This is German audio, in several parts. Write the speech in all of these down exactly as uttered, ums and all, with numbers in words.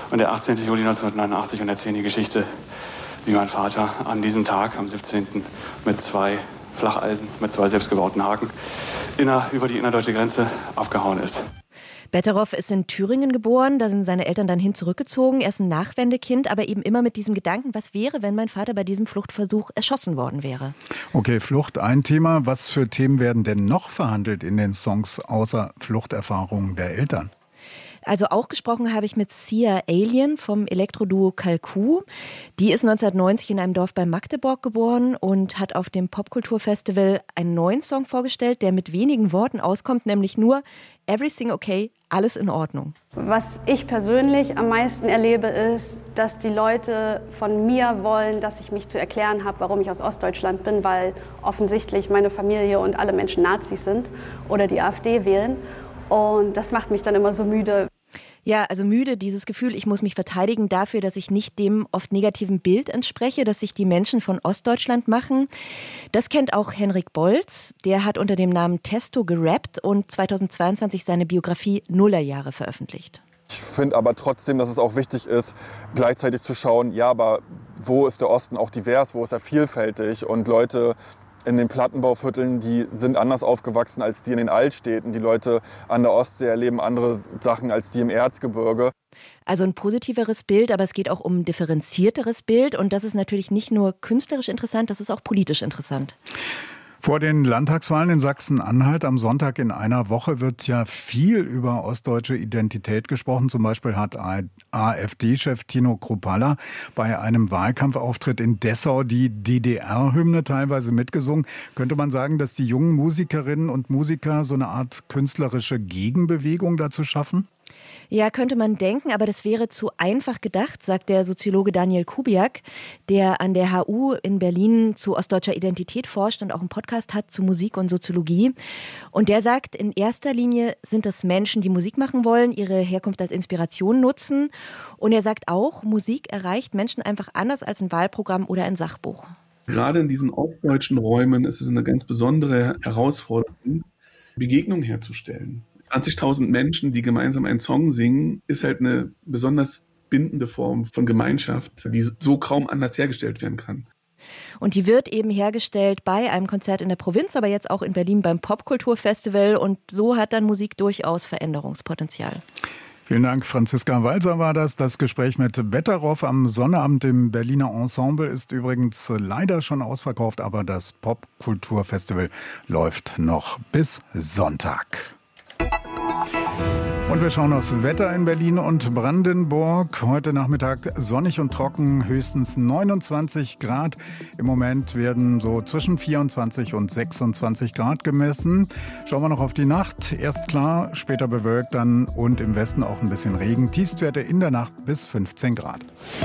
Und der achtzehnten Juli neunzehnhundertneunundachtzig und erzählen die Geschichte, wie mein Vater an diesem Tag, am siebzehnten mit zwei Flacheisen, mit zwei selbstgebauten Haken, inner, über die innerdeutsche Grenze abgehauen ist. Betteroff ist in Thüringen geboren, da sind seine Eltern dann hin zurückgezogen. Er ist ein Nachwendekind, aber eben immer mit diesem Gedanken, was wäre, wenn mein Vater bei diesem Fluchtversuch erschossen worden wäre. Okay, Flucht ein Thema. Was für Themen werden denn noch verhandelt in den Songs außer Fluchterfahrungen der Eltern? Also auch gesprochen habe ich mit Sia Alien vom Elektroduo Kalku. Die ist neunzehnhundertneunzig in einem Dorf bei Magdeburg geboren und hat auf dem Popkulturfestival einen neuen Song vorgestellt, der mit wenigen Worten auskommt, nämlich nur Everything okay, alles in Ordnung. Was ich persönlich am meisten erlebe, ist, dass die Leute von mir wollen, dass ich mich zu erklären habe, warum ich aus Ostdeutschland bin, weil offensichtlich meine Familie und alle Menschen Nazis sind oder die AfD wählen. Und das macht mich dann immer so müde. Ja, also müde, dieses Gefühl, ich muss mich verteidigen dafür, dass ich nicht dem oft negativen Bild entspreche, das sich die Menschen von Ostdeutschland machen. Das kennt auch Henrik Bolz. Der hat unter dem Namen Testo gerappt und zweitausendzweiundzwanzig seine Biografie Nullerjahre veröffentlicht. Ich finde aber trotzdem, dass es auch wichtig ist, gleichzeitig zu schauen, ja, aber wo ist der Osten auch divers, wo ist er vielfältig und Leute in den Plattenbauvierteln, die sind anders aufgewachsen als die in den Altstädten. Die Leute an der Ostsee erleben andere Sachen als die im Erzgebirge. Also ein positiveres Bild, aber es geht auch um ein differenzierteres Bild. Und das ist natürlich nicht nur künstlerisch interessant, das ist auch politisch interessant. Vor den Landtagswahlen in Sachsen-Anhalt am Sonntag in einer Woche wird ja viel über ostdeutsche Identität gesprochen. Zum Beispiel hat AfD-Chef Tino Kruppalla bei einem Wahlkampfauftritt in Dessau die D D R-Hymne teilweise mitgesungen. Könnte man sagen, dass die jungen Musikerinnen und Musiker so eine Art künstlerische Gegenbewegung dazu schaffen? Ja, könnte man denken, aber das wäre zu einfach gedacht, sagt der Soziologe Daniel Kubiak, der an der H U in Berlin zu ostdeutscher Identität forscht und auch einen Podcast hat zu Musik und Soziologie. Und der sagt, in erster Linie sind das Menschen, die Musik machen wollen, ihre Herkunft als Inspiration nutzen. Und er sagt auch, Musik erreicht Menschen einfach anders als ein Wahlprogramm oder ein Sachbuch. Gerade in diesen ostdeutschen Räumen ist es eine ganz besondere Herausforderung, Begegnungen herzustellen. zwanzigtausend Menschen, die gemeinsam einen Song singen, ist halt eine besonders bindende Form von Gemeinschaft, die so kaum anders hergestellt werden kann. Und die wird eben hergestellt bei einem Konzert in der Provinz, aber jetzt auch in Berlin beim Popkulturfestival. Und so hat dann Musik durchaus Veränderungspotenzial. Vielen Dank, Franziska Walser war das. Das Gespräch mit Betteroff am Sonnabend im Berliner Ensemble ist übrigens leider schon ausverkauft, aber das Popkulturfestival läuft noch bis Sonntag. Und wir schauen aufs Wetter in Berlin und Brandenburg. Heute Nachmittag sonnig und trocken, höchstens neunundzwanzig Grad. Im Moment werden so zwischen vierundzwanzig und sechsundzwanzig Grad gemessen. Schauen wir noch auf die Nacht. Erst klar, später bewölkt dann und im Westen auch ein bisschen Regen. Tiefstwerte in der Nacht bis fünfzehn Grad.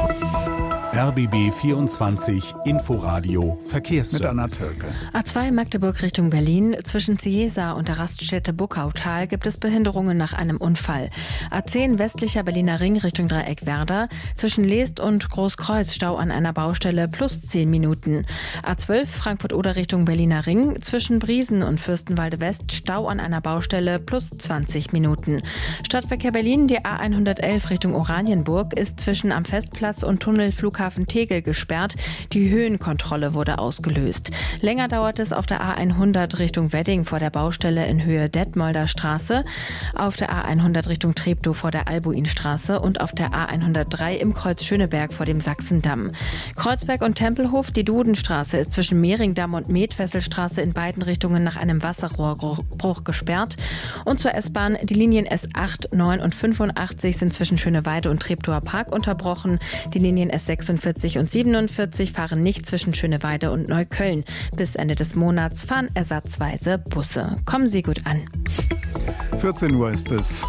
R B B vierundzwanzig Inforadio Verkehrsservice. Mit Anna Tölke. A zwei Magdeburg Richtung Berlin. Zwischen Ciesa und der Raststätte Buckautal gibt es Behinderungen nach einem Unfall. A zehn westlicher Berliner Ring Richtung Dreieck Werder. Zwischen Leest und Großkreuz Stau an einer Baustelle plus zehn Minuten. A zwölf Frankfurt-Oder Richtung Berliner Ring. Zwischen Briesen und Fürstenwalde West Stau an einer Baustelle plus zwanzig Minuten. Stadtverkehr Berlin, die A hundertelf Richtung Oranienburg ist zwischen am Festplatz und Tunnel Flughafen Tegel gesperrt. Die Höhenkontrolle wurde ausgelöst. Länger dauert es auf der A hundert Richtung Wedding vor der Baustelle in Höhe Detmolder Straße, auf der A hundert Richtung Treptow vor der Albuinstraße und auf der A hundertdrei im Kreuz Schöneberg vor dem Sachsendamm. Kreuzberg und Tempelhof, die Dudenstraße ist zwischen Mehringdamm und Metfesselstraße in beiden Richtungen nach einem Wasserrohrbruch gesperrt. Und zur S-Bahn, die Linien S acht, neun und fünfundachtzig sind zwischen Schöneweide und Treptower Park unterbrochen. Die Linien S sechsundvierzig und siebenundvierzig fahren nicht zwischen Schöneweide und Neukölln. Bis Ende des Monats fahren ersatzweise Busse. Kommen Sie gut an. vierzehn Uhr ist es.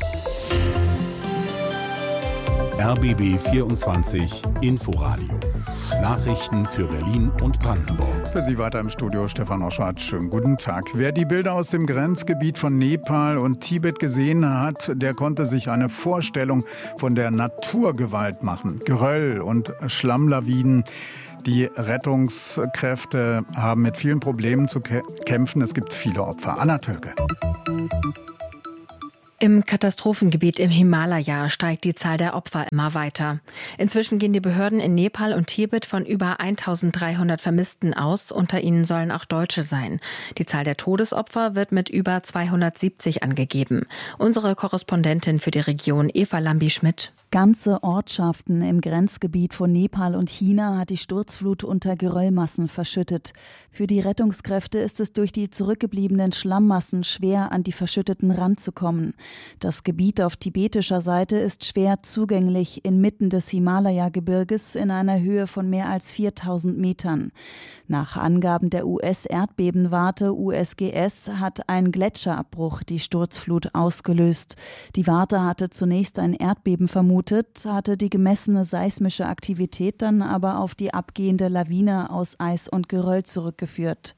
R B B vierundzwanzig Inforadio. Nachrichten für Berlin und Brandenburg. Für Sie weiter im Studio Stefan Oschwart. Schönen guten Tag. Wer die Bilder aus dem Grenzgebiet von Nepal und Tibet gesehen hat, der konnte sich eine Vorstellung von der Naturgewalt machen. Geröll und Schlammlawinen. Die Rettungskräfte haben mit vielen Problemen zu kämpfen. Es gibt viele Opfer. Anna Tölke. Im Katastrophengebiet im Himalaya steigt die Zahl der Opfer immer weiter. Inzwischen gehen die Behörden in Nepal und Tibet von über eintausenddreihundert Vermissten aus. Unter ihnen sollen auch Deutsche sein. Die Zahl der Todesopfer wird mit über zweihundertsiebzig angegeben. Unsere Korrespondentin für die Region, Eva Lambi-Schmidt. Ganze Ortschaften im Grenzgebiet von Nepal und China hat die Sturzflut unter Geröllmassen verschüttet. Für die Rettungskräfte ist es durch die zurückgebliebenen Schlammmassen schwer, an die Verschütteten ranzukommen. Das Gebiet auf tibetischer Seite ist schwer zugänglich inmitten des Himalaya-Gebirges in einer Höhe von mehr als viertausend Metern. Nach Angaben der U S-Erdbebenwarte U S G S hat ein Gletscherabbruch die Sturzflut ausgelöst. Die Warte hatte zunächst ein Erdbeben vermutet, hatte die gemessene seismische Aktivität dann aber auf die abgehende Lawine aus Eis und Geröll zurückgeführt.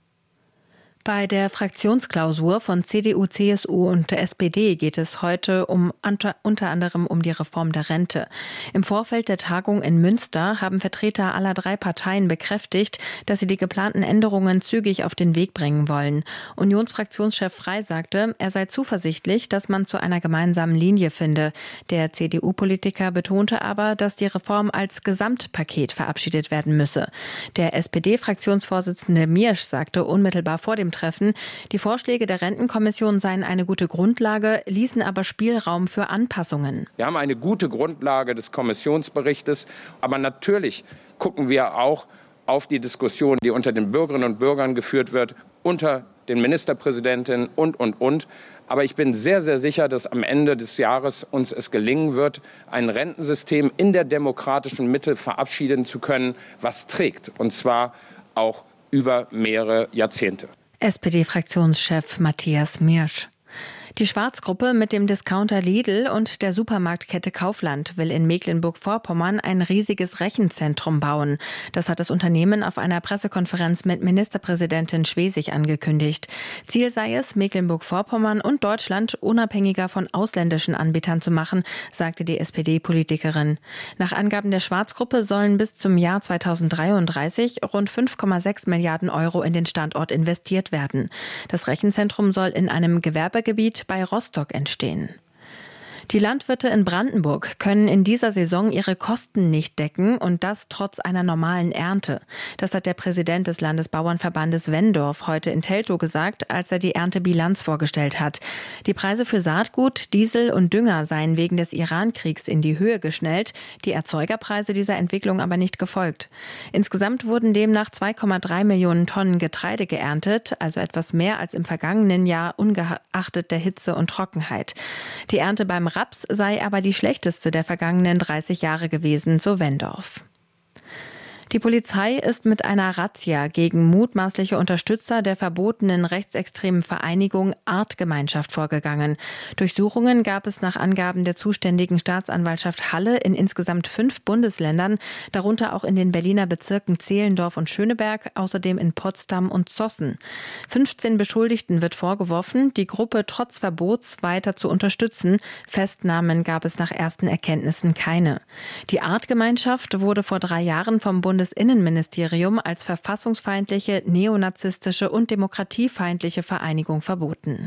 Bei der Fraktionsklausur von C D U, C S U und der S P D geht es heute um unter, unter anderem um die Reform der Rente. Im Vorfeld der Tagung in Münster haben Vertreter aller drei Parteien bekräftigt, dass sie die geplanten Änderungen zügig auf den Weg bringen wollen. Unionsfraktionschef Frey sagte, er sei zuversichtlich, dass man zu einer gemeinsamen Linie finde. Der C D U-Politiker betonte aber, dass die Reform als Gesamtpaket verabschiedet werden müsse. Der S P D-Fraktionsvorsitzende Miersch sagte unmittelbar vor dem Treffen, die Vorschläge der Rentenkommission seien eine gute Grundlage, ließen aber Spielraum für Anpassungen. Wir haben eine gute Grundlage des Kommissionsberichtes, aber natürlich gucken wir auch auf die Diskussion, die unter den Bürgerinnen und Bürgern geführt wird, unter den Ministerpräsidentinnen und, und, und. Aber ich bin sehr, sehr sicher, dass am Ende des Jahres uns es gelingen wird, ein Rentensystem in der demokratischen Mitte verabschieden zu können, was trägt, und zwar auch über mehrere Jahrzehnte. S P D-Fraktionschef Matthias Miersch. Die Schwarzgruppe mit dem Discounter Lidl und der Supermarktkette Kaufland will in Mecklenburg-Vorpommern ein riesiges Rechenzentrum bauen. Das hat das Unternehmen auf einer Pressekonferenz mit Ministerpräsidentin Schwesig angekündigt. Ziel sei es, Mecklenburg-Vorpommern und Deutschland unabhängiger von ausländischen Anbietern zu machen, sagte die S P D-Politikerin. Nach Angaben der Schwarzgruppe sollen bis zum Jahr zweitausenddreiunddreißig rund fünf Komma sechs Milliarden Euro in den Standort investiert werden. Das Rechenzentrum soll in einem Gewerbegebiet bei Rostock entstehen. Die Landwirte in Brandenburg können in dieser Saison ihre Kosten nicht decken und das trotz einer normalen Ernte. Das hat der Präsident des Landesbauernverbandes Wendorf heute in Teltow gesagt, als er die Erntebilanz vorgestellt hat. Die Preise für Saatgut, Diesel und Dünger seien wegen des Iran-Kriegs in die Höhe geschnellt, die Erzeugerpreise dieser Entwicklung aber nicht gefolgt. Insgesamt wurden demnach zwei Komma drei Millionen Tonnen Getreide geerntet, also etwas mehr als im vergangenen Jahr ungeachtet der Hitze und Trockenheit. Die Ernte beim Raps sei aber die schlechteste der vergangenen dreißig Jahre gewesen, so Wendorf. Die Polizei ist mit einer Razzia gegen mutmaßliche Unterstützer der verbotenen rechtsextremen Vereinigung Artgemeinschaft vorgegangen. Durchsuchungen gab es nach Angaben der zuständigen Staatsanwaltschaft Halle in insgesamt fünf Bundesländern, darunter auch in den Berliner Bezirken Zehlendorf und Schöneberg, außerdem in Potsdam und Zossen. fünfzehn Beschuldigten wird vorgeworfen, die Gruppe trotz Verbots weiter zu unterstützen. Festnahmen gab es nach ersten Erkenntnissen keine. Die Artgemeinschaft wurde vor drei Jahren vom Bundes Innenministerium als verfassungsfeindliche, neonazistische und demokratiefeindliche Vereinigung verboten.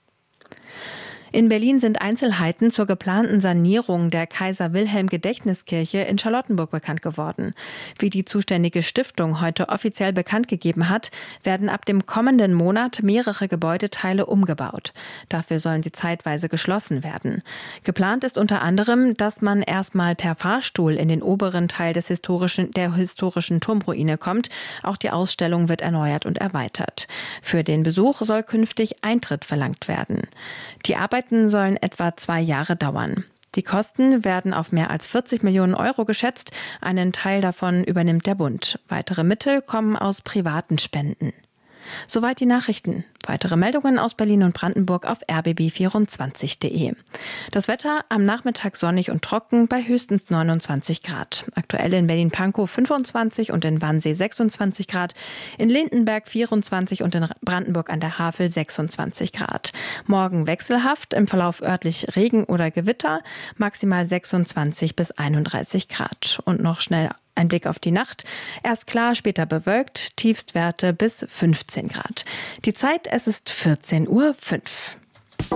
In Berlin sind Einzelheiten zur geplanten Sanierung der Kaiser-Wilhelm-Gedächtniskirche in Charlottenburg bekannt geworden. Wie die zuständige Stiftung heute offiziell bekannt gegeben hat, werden ab dem kommenden Monat mehrere Gebäudeteile umgebaut. Dafür sollen sie zeitweise geschlossen werden. Geplant ist unter anderem, dass man erstmal per Fahrstuhl in den oberen Teil des historischen, der historischen Turmruine kommt. Auch die Ausstellung wird erneuert und erweitert. Für den Besuch soll künftig Eintritt verlangt werden. Die Arbeit sollen etwa zwei Jahre dauern. Die Kosten werden auf mehr als vierzig Millionen Euro geschätzt. Einen Teil davon übernimmt der Bund. Weitere Mittel kommen aus privaten Spenden. Soweit die Nachrichten. Weitere Meldungen aus Berlin und Brandenburg auf r b b vierundzwanzig punkt d e. Das Wetter am Nachmittag sonnig und trocken bei höchstens neunundzwanzig Grad. Aktuell in Berlin-Pankow fünfundzwanzig und in Wannsee sechsundzwanzig Grad. In Lindenberg vierundzwanzig und in Brandenburg an der Havel sechsundzwanzig Grad. Morgen wechselhaft, im Verlauf örtlich Regen oder Gewitter. Maximal sechsundzwanzig bis einunddreißig Grad. Und noch schnell ein Blick auf die Nacht. Erst klar, später bewölkt, Tiefstwerte bis fünfzehn Grad. Die Zeit, es ist vierzehn Uhr fünf.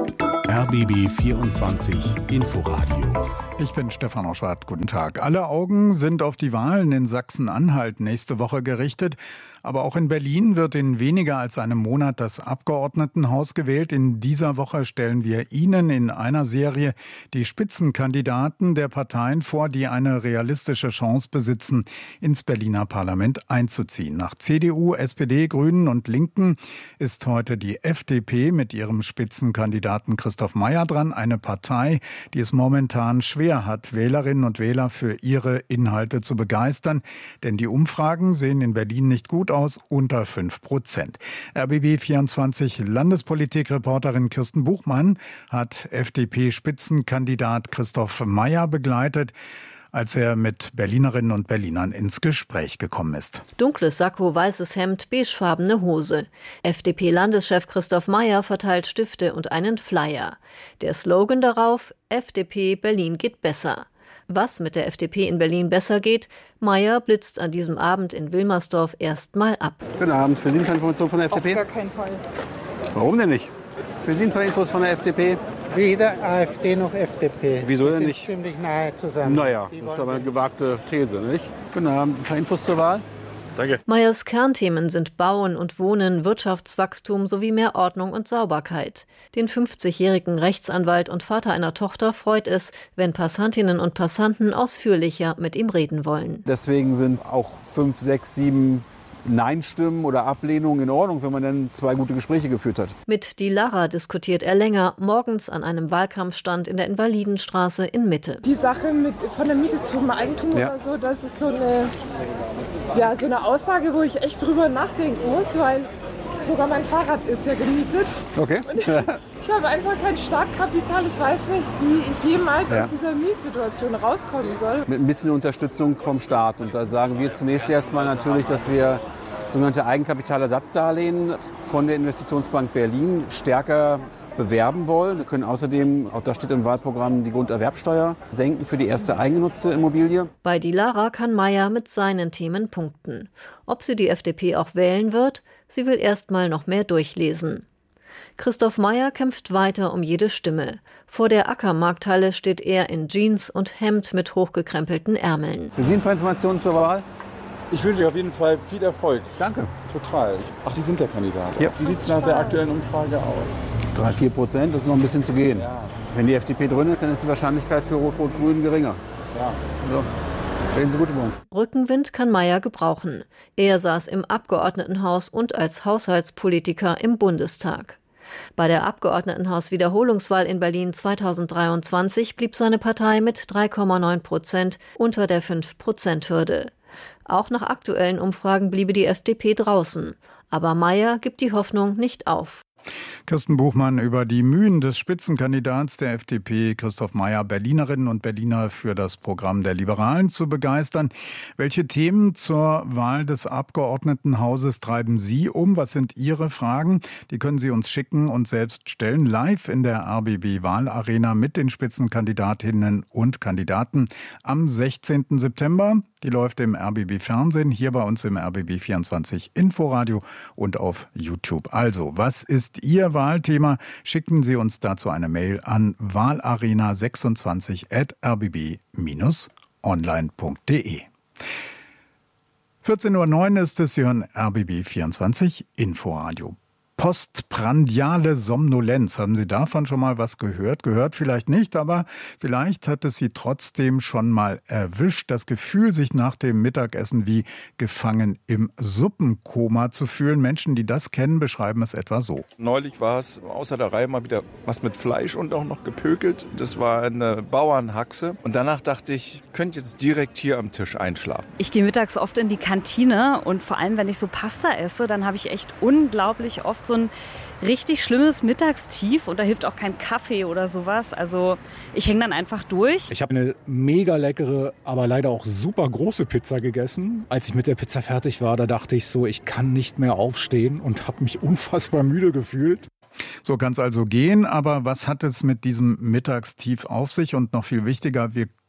R B B vierundzwanzig Inforadio. Ich bin Stefan Oschwart. Guten Tag. Alle Augen sind auf die Wahlen in Sachsen-Anhalt nächste Woche gerichtet. Aber auch in Berlin wird in weniger als einem Monat das Abgeordnetenhaus gewählt. In dieser Woche stellen wir Ihnen in einer Serie die Spitzenkandidaten der Parteien vor, die eine realistische Chance besitzen, ins Berliner Parlament einzuziehen. Nach C D U, S P D, Grünen und Linken ist heute die F D P mit ihrem Spitzenkandidaten Christoph Mayer dran. Eine Partei, die es momentan schwer hat, Wählerinnen und Wähler für ihre Inhalte zu begeistern. Denn die Umfragen sehen in Berlin nicht gut aus. aus, unter fünf Prozent. R B B vierundzwanzig Landespolitik-Reporterin Kirsten Buchmann hat F D P-Spitzenkandidat Christoph Mayer begleitet, als er mit Berlinerinnen und Berlinern ins Gespräch gekommen ist. Dunkles Sakko, weißes Hemd, beigefarbene Hose. F D P-Landeschef Christoph Mayer verteilt Stifte und einen Flyer. Der Slogan darauf: F D P Berlin geht besser. Was mit der F D P in Berlin besser geht, Mayer blitzt an diesem Abend in Wilmersdorf erstmal ab. Guten Abend. Für Sie ein paar Informationen von der F D P? Auf gar keinen Fall. Warum denn nicht? Für Sie ein paar Infos von der F D P? Weder AfD noch F D P. Wieso Die denn sind nicht? Ziemlich nahe zusammen. Naja, das ist aber eine gewagte These, nicht? Guten Abend. Ein paar Infos zur Wahl? Danke. Mayers Kernthemen sind Bauen und Wohnen, Wirtschaftswachstum sowie mehr Ordnung und Sauberkeit. Den fünfzigjährigen Rechtsanwalt und Vater einer Tochter freut es, wenn Passantinnen und Passanten ausführlicher mit ihm reden wollen. Deswegen sind auch fünf, sechs, sieben Nein-Stimmen oder Ablehnungen in Ordnung, wenn man dann zwei gute Gespräche geführt hat. Mit Die Lara diskutiert er länger, morgens an einem Wahlkampfstand in der Invalidenstraße in Mitte. Die Sache mit, von der Miete zum Eigentum Ja. oder so, das ist so eine, ja, so eine Aussage, wo ich echt drüber nachdenken muss, weil sogar mein Fahrrad ist ja gemietet. Okay. Und ich habe einfach kein Startkapital. Ich weiß nicht, wie ich jemals Ja. aus dieser Mietsituation rauskommen soll. Mit ein bisschen Unterstützung vom Staat. Und da sagen wir zunächst erstmal natürlich, dass wir sogenannte Eigenkapitalersatzdarlehen von der Investitionsbank Berlin stärker bewerben wollen. Wir können außerdem, auch das steht im Wahlprogramm, die Grunderwerbsteuer senken für die erste eigengenutzte Immobilie. Bei Die Lara kann Mayer mit seinen Themen punkten. Ob sie die F D P auch wählen wird, sie will erst mal noch mehr durchlesen. Christoph Mayer kämpft weiter um jede Stimme. Vor der Ackermarkthalle steht er in Jeans und Hemd mit hochgekrempelten Ärmeln. Für Sie ein paar Informationen zur Wahl? Ich wünsche Ihnen auf jeden Fall viel Erfolg. Danke. Total. Ach, Sie sind der Kandidat. Ja. Wie sieht es nach der aktuellen Umfrage aus? Drei, vier Prozent, das ist noch ein bisschen zu gehen. Ja. Wenn die F D P drin ist, dann ist die Wahrscheinlichkeit für Rot-Rot-Grün geringer. Ja. So. Reden Sie gut über uns. Rückenwind kann Mayer gebrauchen. Er saß im Abgeordnetenhaus und als Haushaltspolitiker im Bundestag. Bei der Abgeordnetenhaus-Wiederholungswahl in Berlin zweitausenddreiundzwanzig blieb seine Partei mit drei Komma neun Prozent unter der fünf Prozent Hürde. Auch nach aktuellen Umfragen bliebe die F D P draußen. Aber Mayer gibt die Hoffnung nicht auf. Kirsten Buchmann über die Mühen des Spitzenkandidats der F D P, Christoph Mayer, Berlinerinnen und Berliner für das Programm der Liberalen zu begeistern. Welche Themen zur Wahl des Abgeordnetenhauses treiben Sie um? Was sind Ihre Fragen? Die können Sie uns schicken und selbst stellen, live in der R B B-Wahlarena mit den Spitzenkandidatinnen und Kandidaten am sechzehnten September. Die läuft im R B B-Fernsehen, hier bei uns im R B B vierundzwanzig Inforadio und auf YouTube. Also, was ist Ihr Wahlthema? Schicken Sie uns dazu eine Mail an wahlarena sechsundzwanzig at r b b dash online punkt d e. vierzehn Uhr neun ist es, Sie hören R B B vierundzwanzig Inforadio. Postprandiale Somnolenz. Haben Sie davon schon mal was gehört? Gehört vielleicht nicht, aber vielleicht hat es Sie trotzdem schon mal erwischt. Das Gefühl, sich nach dem Mittagessen wie gefangen im Suppenkoma zu fühlen. Menschen, die das kennen, beschreiben es etwa so. Neulich war es außer der Reihe mal wieder was mit Fleisch und auch noch gepökelt. Das war eine Bauernhaxe. Und danach dachte ich, ich könnte jetzt direkt hier am Tisch einschlafen. Ich gehe mittags oft in die Kantine und vor allem, wenn ich so Pasta esse, dann habe ich echt unglaublich oft so ein richtig schlimmes Mittagstief und da hilft auch kein Kaffee oder sowas. Also ich hänge dann einfach durch. Ich habe eine mega leckere, aber leider auch super große Pizza gegessen. Als ich mit der Pizza fertig war, da dachte ich so, ich kann nicht mehr aufstehen und habe mich unfassbar müde gefühlt. So kann es also gehen, aber was hat es mit diesem Mittagstief auf sich? Und noch viel wichtiger, wir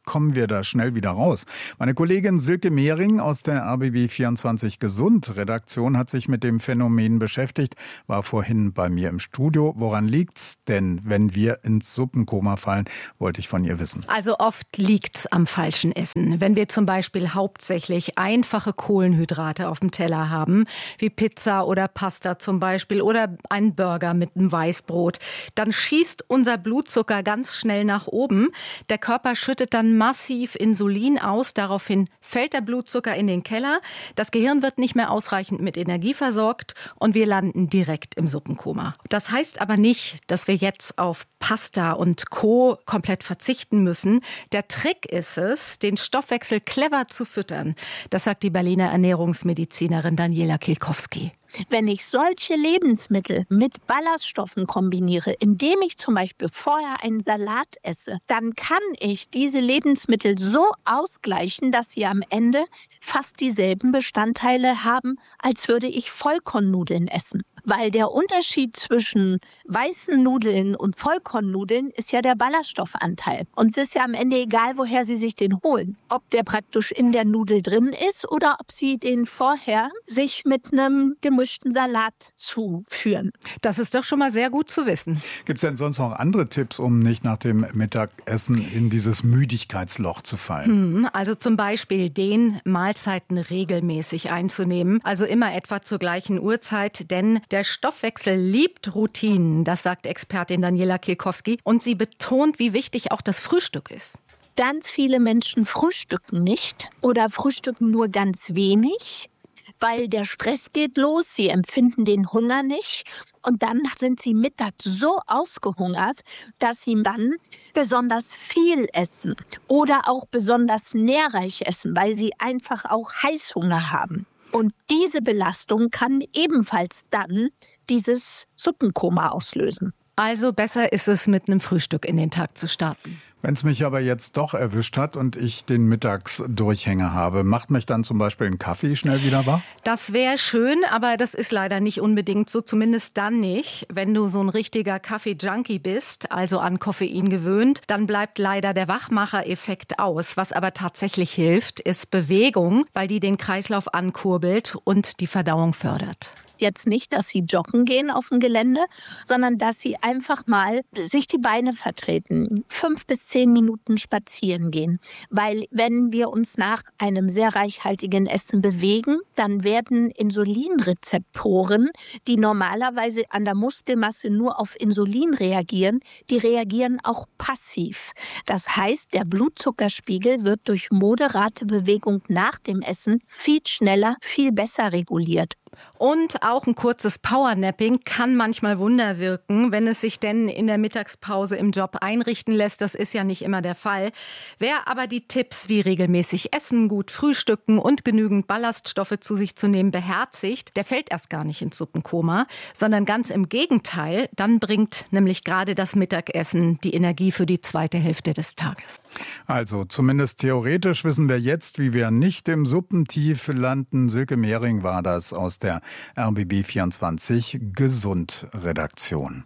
kommen wir da schnell wieder raus? Meine Kollegin Silke Mehring aus der R B B vierundzwanzig Gesund-Redaktion hat sich mit dem Phänomen beschäftigt, war vorhin bei mir im Studio. Woran liegt's denn, wenn wir ins Suppenkoma fallen, wollte ich von ihr wissen. Also oft liegt's am falschen Essen. Wenn wir zum Beispiel hauptsächlich einfache Kohlenhydrate auf dem Teller haben, wie Pizza oder Pasta zum Beispiel oder einen Burger mit einem Weißbrot, dann schießt unser Blutzucker ganz schnell nach oben. Der Körper schüttet dann massiv Insulin aus. Daraufhin fällt der Blutzucker in den Keller. Das Gehirn wird nicht mehr ausreichend mit Energie versorgt und wir landen direkt im Suppenkoma. Das heißt aber nicht, dass wir jetzt auf Pasta und Co. komplett verzichten müssen. Der Trick ist es, den Stoffwechsel clever zu füttern. Das sagt die Berliner Ernährungsmedizinerin Daniela Kielkowski. Wenn ich solche Lebensmittel mit Ballaststoffen kombiniere, indem ich zum Beispiel vorher einen Salat esse, dann kann ich diese Lebensmittel so ausgleichen, dass sie am Ende fast dieselben Bestandteile haben, als würde ich Vollkornnudeln essen. Weil der Unterschied zwischen weißen Nudeln und Vollkornnudeln ist ja der Ballaststoffanteil. Und es ist ja am Ende egal, woher Sie sich den holen. Ob der praktisch in der Nudel drin ist oder ob Sie den vorher sich mit einem gemischten Salat zuführen. Das ist doch schon mal sehr gut zu wissen. Gibt es denn sonst noch andere Tipps, um nicht nach dem Mittagessen in dieses Müdigkeitsloch zu fallen? Also zum Beispiel den Mahlzeiten regelmäßig einzunehmen. Also immer etwa zur gleichen Uhrzeit, denn der Der Stoffwechsel liebt Routinen, das sagt Expertin Daniela Kielkowski. Und sie betont, wie wichtig auch das Frühstück ist. Ganz viele Menschen frühstücken nicht oder frühstücken nur ganz wenig, weil der Stress geht los, sie empfinden den Hunger nicht. Und dann sind sie mittags so ausgehungert, dass sie dann besonders viel essen oder auch besonders nährreich essen, weil sie einfach auch Heißhunger haben. Und diese Belastung kann ebenfalls dann dieses Suppenkoma auslösen. Also besser ist es, mit einem Frühstück in den Tag zu starten. Wenn es mich aber jetzt doch erwischt hat und ich den Mittagsdurchhänger habe, macht mich dann zum Beispiel ein Kaffee schnell wieder wach? Das wäre schön, aber das ist leider nicht unbedingt so, zumindest dann nicht. Wenn du so ein richtiger Kaffee-Junkie bist, also an Koffein gewöhnt, dann bleibt leider der Wachmacher-Effekt aus. Was aber tatsächlich hilft, ist Bewegung, weil die den Kreislauf ankurbelt und die Verdauung fördert. Jetzt nicht, dass sie joggen gehen auf dem Gelände, sondern dass sie einfach mal sich die Beine vertreten, fünf bis zehn Minuten spazieren gehen. Weil wenn wir uns nach einem sehr reichhaltigen Essen bewegen, dann werden Insulinrezeptoren, die normalerweise an der Muskelmasse nur auf Insulin reagieren, die reagieren auch passiv. Das heißt, der Blutzuckerspiegel wird durch moderate Bewegung nach dem Essen viel schneller, viel besser reguliert. Und auch ein kurzes Powernapping kann manchmal Wunder wirken, wenn es sich denn in der Mittagspause im Job einrichten lässt. Das ist ja nicht immer der Fall. Wer aber die Tipps wie regelmäßig essen, gut frühstücken und genügend Ballaststoffe zu sich zu nehmen beherzigt, der fällt erst gar nicht ins Suppenkoma, sondern ganz im Gegenteil. Dann bringt nämlich gerade das Mittagessen die Energie für die zweite Hälfte des Tages. Also zumindest theoretisch wissen wir jetzt, wie wir nicht im Suppentief landen. Silke Mehring war das aus der R B B vierundzwanzig Gesund-Redaktion.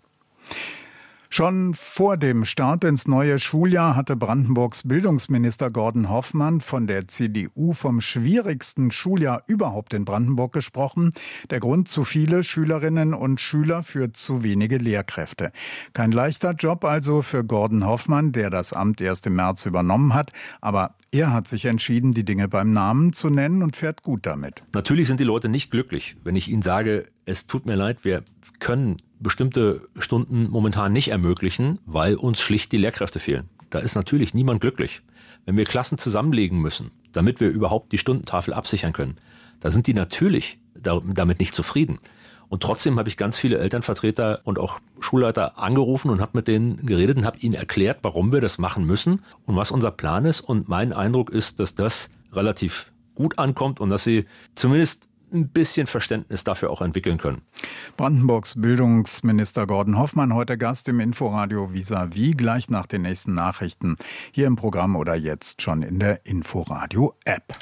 Schon vor dem Start ins neue Schuljahr hatte Brandenburgs Bildungsminister Gordon Hoffmann von der C D U vom schwierigsten Schuljahr überhaupt in Brandenburg gesprochen. Der Grund: zu viele Schülerinnen und Schüler für zu wenige Lehrkräfte. Kein leichter Job also für Gordon Hoffmann, der das Amt erst im März übernommen hat. Aber er hat sich entschieden, die Dinge beim Namen zu nennen und fährt gut damit. Natürlich sind die Leute nicht glücklich, wenn ich ihnen sage, es tut mir leid, wir können bestimmte Stunden momentan nicht ermöglichen, weil uns schlicht die Lehrkräfte fehlen. Da ist natürlich niemand glücklich. Wenn wir Klassen zusammenlegen müssen, damit wir überhaupt die Stundentafel absichern können, da sind die natürlich damit nicht zufrieden. Und trotzdem habe ich ganz viele Elternvertreter und auch Schulleiter angerufen und habe mit denen geredet und habe ihnen erklärt, warum wir das machen müssen und was unser Plan ist. Und mein Eindruck ist, dass das relativ gut ankommt und dass sie zumindest ein bisschen Verständnis dafür auch entwickeln können. Brandenburgs Bildungsminister Gordon Hoffmann heute Gast im Inforadio Vis-à-vis, gleich nach den nächsten Nachrichten hier im Programm oder jetzt schon in der Inforadio-App.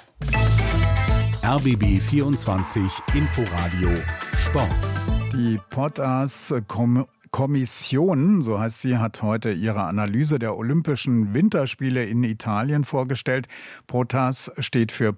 R B B vierundzwanzig Inforadio Sport. Die Potters Kommission, so heißt sie, hat heute ihre Analyse der Olympischen Winterspiele in Italien vorgestellt. POTAS steht für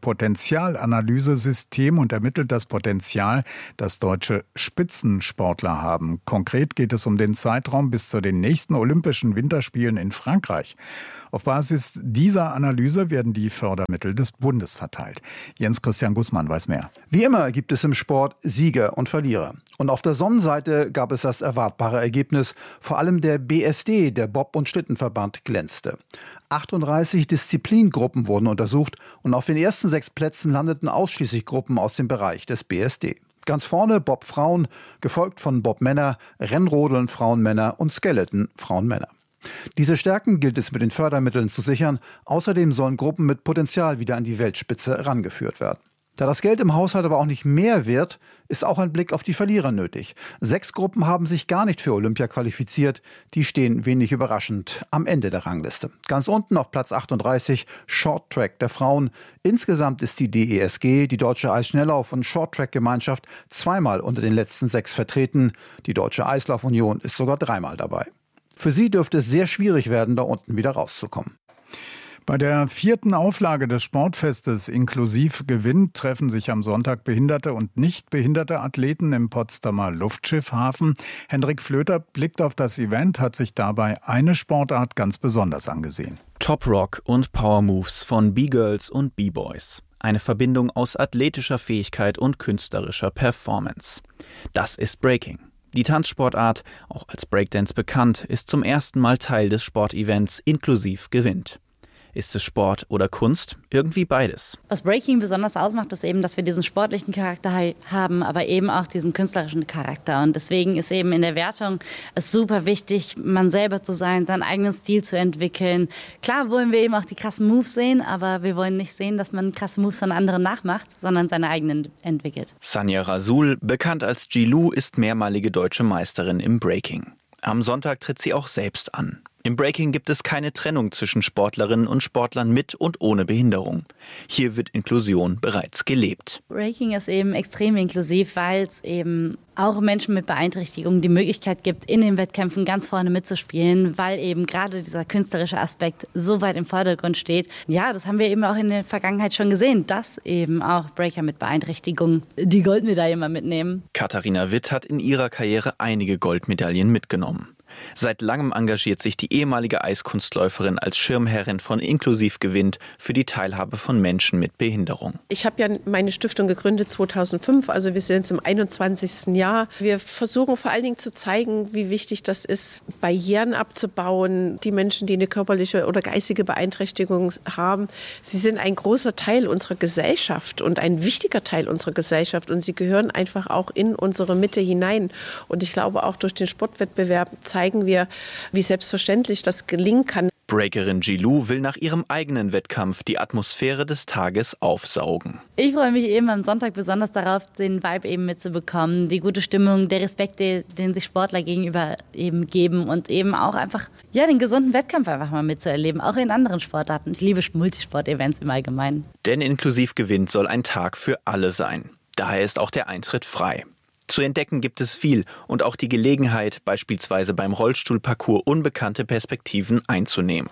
Potenzialanalysesystem und ermittelt das Potenzial, das deutsche Spitzensportler haben. Konkret geht es um den Zeitraum bis zu den nächsten Olympischen Winterspielen in Frankreich. Auf Basis dieser Analyse werden die Fördermittel des Bundes verteilt. Jens Christian Gussmann weiß mehr. Wie immer gibt es im Sport Sieger und Verlierer. Und auf der Sonnenseite gab es das erwartbare Ergebnis. Vor allem der B S D, der Bob- und Schlittenverband, glänzte. achtunddreißig Disziplingruppen wurden untersucht und auf den ersten sechs Plätzen landeten ausschließlich Gruppen aus dem Bereich des B S D. Ganz vorne Bob Frauen, gefolgt von Bob Männer, Rennrodeln Frauen Männer und Skeleton Frauen Männer. Diese Stärken gilt es mit den Fördermitteln zu sichern. Außerdem sollen Gruppen mit Potenzial wieder an die Weltspitze herangeführt werden. Da das Geld im Haushalt aber auch nicht mehr wird, ist auch ein Blick auf die Verlierer nötig. Sechs Gruppen haben sich gar nicht für Olympia qualifiziert. Die stehen wenig überraschend am Ende der Rangliste. Ganz unten auf Platz achtunddreißig Short Track der Frauen. Insgesamt ist die D E S G, die Deutsche Eisschnelllauf- und Short Track Gemeinschaft, zweimal unter den letzten sechs vertreten. Die Deutsche Eislaufunion ist sogar dreimal dabei. Für sie dürfte es sehr schwierig werden, da unten wieder rauszukommen. Bei der vierten Auflage des Sportfestes Inklusiv Gewinn treffen sich am Sonntag behinderte und nicht behinderte Athleten im Potsdamer Luftschiffhafen. Hendrik Flöter blickt auf das Event, hat sich dabei eine Sportart ganz besonders angesehen. Top Rock und Power Moves von B-Girls und B-Boys. Eine Verbindung aus athletischer Fähigkeit und künstlerischer Performance. Das ist Breaking. Die Tanzsportart, auch als Breakdance bekannt, ist zum ersten Mal Teil des Sportevents Inklusiv gewinnt. Ist es Sport oder Kunst? Irgendwie beides. Was Breaking besonders ausmacht, ist eben, dass wir diesen sportlichen Charakter haben, aber eben auch diesen künstlerischen Charakter. Und deswegen ist eben in der Wertung es super wichtig, man selber zu sein, seinen eigenen Stil zu entwickeln. Klar wollen wir eben auch die krassen Moves sehen, aber wir wollen nicht sehen, dass man krasse Moves von anderen nachmacht, sondern seine eigenen entwickelt. Sanja Rasul, bekannt als Ji-Lu, ist mehrmalige deutsche Meisterin im Breaking. Am Sonntag tritt sie auch selbst an. Im Breaking gibt es keine Trennung zwischen Sportlerinnen und Sportlern mit und ohne Behinderung. Hier wird Inklusion bereits gelebt. Breaking ist eben extrem inklusiv, weil es eben auch Menschen mit Beeinträchtigungen die Möglichkeit gibt, in den Wettkämpfen ganz vorne mitzuspielen, weil eben gerade dieser künstlerische Aspekt so weit im Vordergrund steht. Ja, das haben wir eben auch in der Vergangenheit schon gesehen, dass eben auch Breaker mit Beeinträchtigungen die Goldmedaille mal mitnehmen. Katharina Witt hat in ihrer Karriere einige Goldmedaillen mitgenommen. Seit langem engagiert sich die ehemalige Eiskunstläuferin als Schirmherrin von Inklusiv gewinnt für die Teilhabe von Menschen mit Behinderung. Ich habe ja meine Stiftung gegründet zweitausendfünf, also wir sind jetzt im einundzwanzigsten Jahr. Wir versuchen vor allen Dingen zu zeigen, wie wichtig das ist, Barrieren abzubauen. Die Menschen, die eine körperliche oder geistige Beeinträchtigung haben, sie sind ein großer Teil unserer Gesellschaft und ein wichtiger Teil unserer Gesellschaft und sie gehören einfach auch in unsere Mitte hinein. Und ich glaube auch durch den Sportwettbewerb zeigen wir, wie selbstverständlich das gelingen kann. Breakerin Ji-Lu will nach ihrem eigenen Wettkampf die Atmosphäre des Tages aufsaugen. Ich freue mich eben am Sonntag besonders darauf, den Vibe eben mitzubekommen, die gute Stimmung, der Respekt, den sich Sportler gegenüber eben geben und eben auch einfach ja, den gesunden Wettkampf einfach mal mitzuerleben, auch in anderen Sportarten. Ich liebe Multisport-Events im Allgemeinen. Denn Inklusiv gewinnt soll ein Tag für alle sein. Daher ist auch der Eintritt frei. Zu entdecken gibt es viel und auch die Gelegenheit, beispielsweise beim Rollstuhlparcours unbekannte Perspektiven einzunehmen.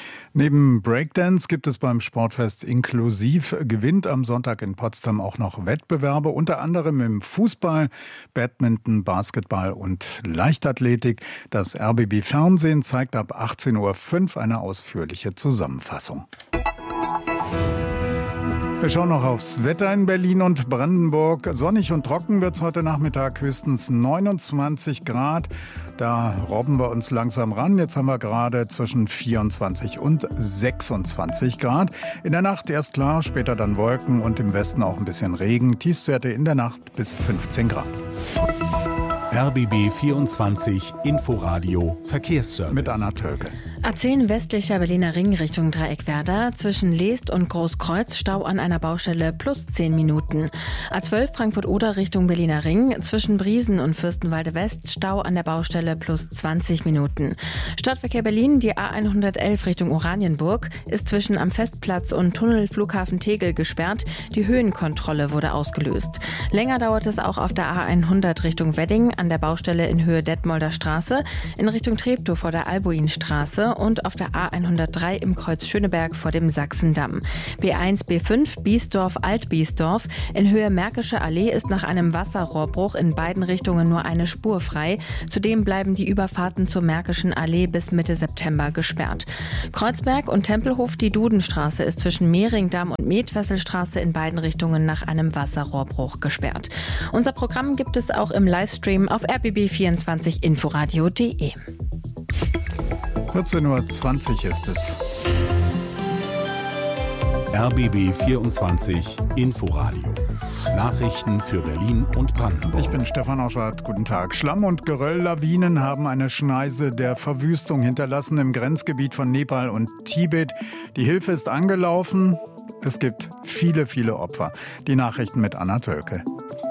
Neben Breakdance gibt es beim Sportfest Inklusiv gewinnt am Sonntag in Potsdam auch noch Wettbewerbe, unter anderem im Fußball, Badminton, Basketball und Leichtathletik. Das R B B Fernsehen zeigt ab achtzehn Uhr fünf eine ausführliche Zusammenfassung. Wir schauen noch aufs Wetter in Berlin und Brandenburg. Sonnig und trocken wird es heute Nachmittag, höchstens neunundzwanzig Grad. Da robben wir uns langsam ran. Jetzt haben wir gerade zwischen vierundzwanzig und sechsundzwanzig Grad. In der Nacht erst klar, später dann Wolken und im Westen auch ein bisschen Regen. Tiefstwerte in der Nacht bis fünfzehn Grad. R B B vierundzwanzig Inforadio Verkehrsservice. Mit Anna Tölke. A zehn westlicher Berliner Ring Richtung Dreieckwerder. Zwischen Leest und Großkreuz Stau an einer Baustelle plus zehn Minuten. A zwölf Frankfurt-Oder Richtung Berliner Ring. Zwischen Briesen und Fürstenwalde West Stau an der Baustelle plus zwanzig Minuten. Stadtverkehr Berlin, die A hundertelf Richtung Oranienburg, ist zwischen am Festplatz und Tunnel Flughafen Tegel gesperrt. Die Höhenkontrolle wurde ausgelöst. Länger dauert es auch auf der A hundert Richtung Wedding an der Baustelle in Höhe Detmolder Straße, in Richtung Treptow vor der Albuinstraße und auf der A hundertdrei im Kreuz Schöneberg vor dem Sachsendamm. B eins, B fünf, Biesdorf, Altbiesdorf. In Höhe Märkische Allee ist nach einem Wasserrohrbruch in beiden Richtungen nur eine Spur frei. Zudem bleiben die Überfahrten zur Märkischen Allee bis Mitte September gesperrt. Kreuzberg und Tempelhof, die Dudenstraße ist zwischen Mehringdamm und Metwesselstraße in beiden Richtungen nach einem Wasserrohrbruch gesperrt. Unser Programm gibt es auch im Livestream auf r b b vierundzwanzig inforadio punkt d e. vierzehn Uhr zwanzig ist es. R B B vierundzwanzig Inforadio. Nachrichten für Berlin und Brandenburg. Ich bin Stefan Auschwart. Guten Tag. Schlamm- und Gerölllawinen haben eine Schneise der Verwüstung hinterlassen im Grenzgebiet von Nepal und Tibet. Die Hilfe ist angelaufen. Es gibt viele, viele Opfer. Die Nachrichten mit Anna Tölke.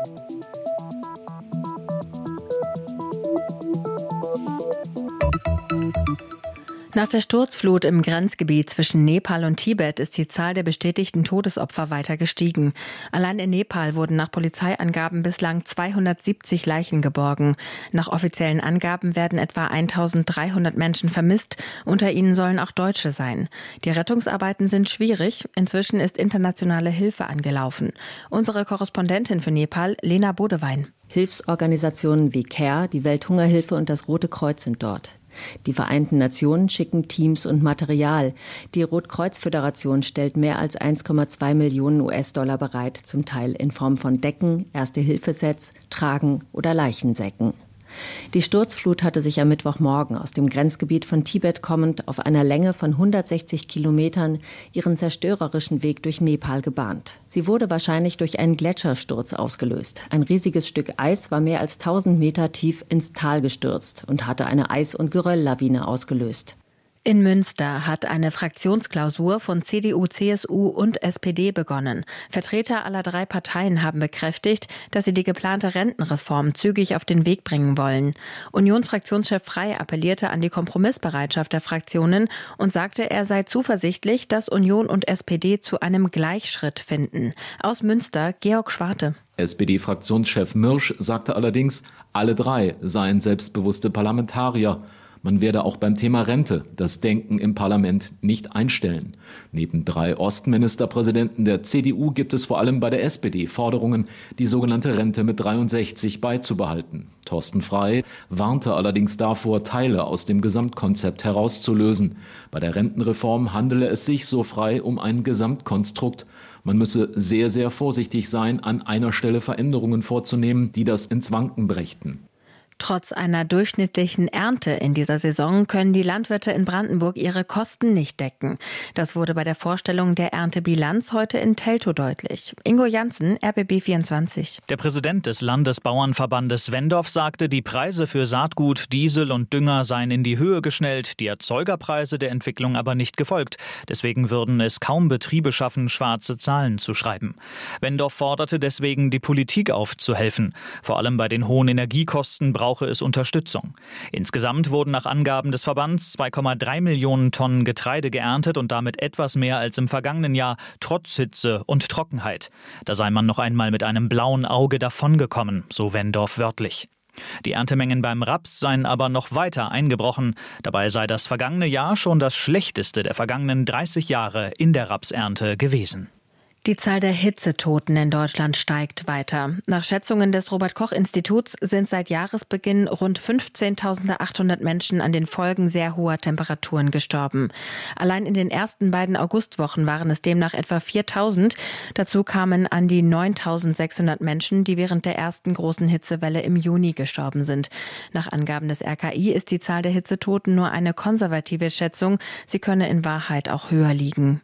Nach der Sturzflut im Grenzgebiet zwischen Nepal und Tibet ist die Zahl der bestätigten Todesopfer weiter gestiegen. Allein in Nepal wurden nach Polizeiangaben bislang zweihundertsiebzig Leichen geborgen. Nach offiziellen Angaben werden etwa eintausenddreihundert Menschen vermisst. Unter ihnen sollen auch Deutsche sein. Die Rettungsarbeiten sind schwierig. Inzwischen ist internationale Hilfe angelaufen. Unsere Korrespondentin für Nepal, Lena Bodewein. Hilfsorganisationen wie CARE, die Welthungerhilfe und das Rote Kreuz sind dort. Die Vereinten Nationen schicken Teams und Material. Die Rotkreuz-Föderation stellt mehr als eins Komma zwei Millionen U S-Dollar bereit, zum Teil in Form von Decken, Erste-Hilfe-Sets, Tragen oder Leichensäcken. Die Sturzflut hatte sich am Mittwochmorgen aus dem Grenzgebiet von Tibet kommend auf einer Länge von hundertsechzig Kilometern ihren zerstörerischen Weg durch Nepal gebahnt. Sie wurde wahrscheinlich durch einen Gletschersturz ausgelöst. Ein riesiges Stück Eis war mehr als tausend Meter tief ins Tal gestürzt und hatte eine Eis- und Gerölllawine ausgelöst. In Münster hat eine Fraktionsklausur von C D U, C S U und S P D begonnen. Vertreter aller drei Parteien haben bekräftigt, dass sie die geplante Rentenreform zügig auf den Weg bringen wollen. Unionsfraktionschef Frey appellierte an die Kompromissbereitschaft der Fraktionen und sagte, er sei zuversichtlich, dass Union und S P D zu einem Gleichschritt finden. Aus Münster, Georg Schwarte. S P D-Fraktionschef Mirsch sagte allerdings, alle drei seien selbstbewusste Parlamentarier. Man werde auch beim Thema Rente das Denken im Parlament nicht einstellen. Neben drei Ostministerpräsidenten der C D U gibt es vor allem bei der S P D Forderungen, die sogenannte Rente mit dreiundsechzig beizubehalten. Thorsten Frey warnte allerdings davor, Teile aus dem Gesamtkonzept herauszulösen. Bei der Rentenreform handele es sich, so Frey, um ein Gesamtkonstrukt. Man müsse sehr, sehr vorsichtig sein, an einer Stelle Veränderungen vorzunehmen, die das ins Wanken brächten. Trotz einer durchschnittlichen Ernte in dieser Saison können die Landwirte in Brandenburg ihre Kosten nicht decken. Das wurde bei der Vorstellung der Erntebilanz heute in Teltow deutlich. Ingo Janssen, R B B vierundzwanzig. Der Präsident des Landesbauernverbandes Wendorf sagte, die Preise für Saatgut, Diesel und Dünger seien in die Höhe geschnellt, die Erzeugerpreise der Entwicklung aber nicht gefolgt. Deswegen würden es kaum Betriebe schaffen, schwarze Zahlen zu schreiben. Wendorf forderte deswegen, die Politik aufzuhelfen. Vor allem bei den hohen Energiekosten braucht brauche es Unterstützung. Insgesamt wurden nach Angaben des Verbands zwei Komma drei Millionen Tonnen Getreide geerntet und damit etwas mehr als im vergangenen Jahr, trotz Hitze und Trockenheit. Da sei man noch einmal mit einem blauen Auge davongekommen, so Wendorf wörtlich. Die Erntemengen beim Raps seien aber noch weiter eingebrochen. Dabei sei das vergangene Jahr schon das schlechteste der vergangenen dreißig Jahre in der Rapsernte gewesen. Die Zahl der Hitzetoten in Deutschland steigt weiter. Nach Schätzungen des Robert-Koch-Instituts sind seit Jahresbeginn rund fünfzehntausendachthundert Menschen an den Folgen sehr hoher Temperaturen gestorben. Allein in den ersten beiden Augustwochen waren es demnach etwa viertausend. Dazu kamen an die neuntausendsechshundert Menschen, die während der ersten großen Hitzewelle im Juni gestorben sind. Nach Angaben des R K I ist die Zahl der Hitzetoten nur eine konservative Schätzung. Sie könne in Wahrheit auch höher liegen.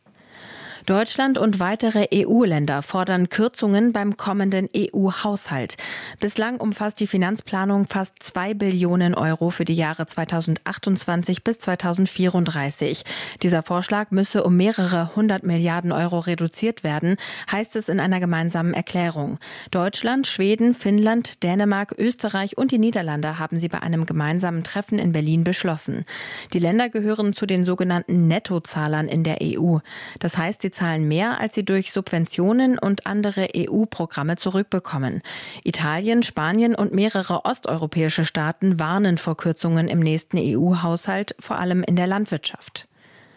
Deutschland und weitere E U-Länder fordern Kürzungen beim kommenden E U-Haushalt. Bislang umfasst die Finanzplanung fast zwei Billionen Euro für die Jahre zweitausendachtundzwanzig bis zweitausendvierunddreißig. Dieser Vorschlag müsse um mehrere hundert Milliarden Euro reduziert werden, heißt es in einer gemeinsamen Erklärung. Deutschland, Schweden, Finnland, Dänemark, Österreich und die Niederlande haben sie bei einem gemeinsamen Treffen in Berlin beschlossen. Die Länder gehören zu den sogenannten Nettozahlern in der E U. Das heißt, sie zahlen mehr, als sie durch Subventionen und andere E U-Programme zurückbekommen. Italien, Spanien und mehrere osteuropäische Staaten warnen vor Kürzungen im nächsten E U-Haushalt, vor allem in der Landwirtschaft.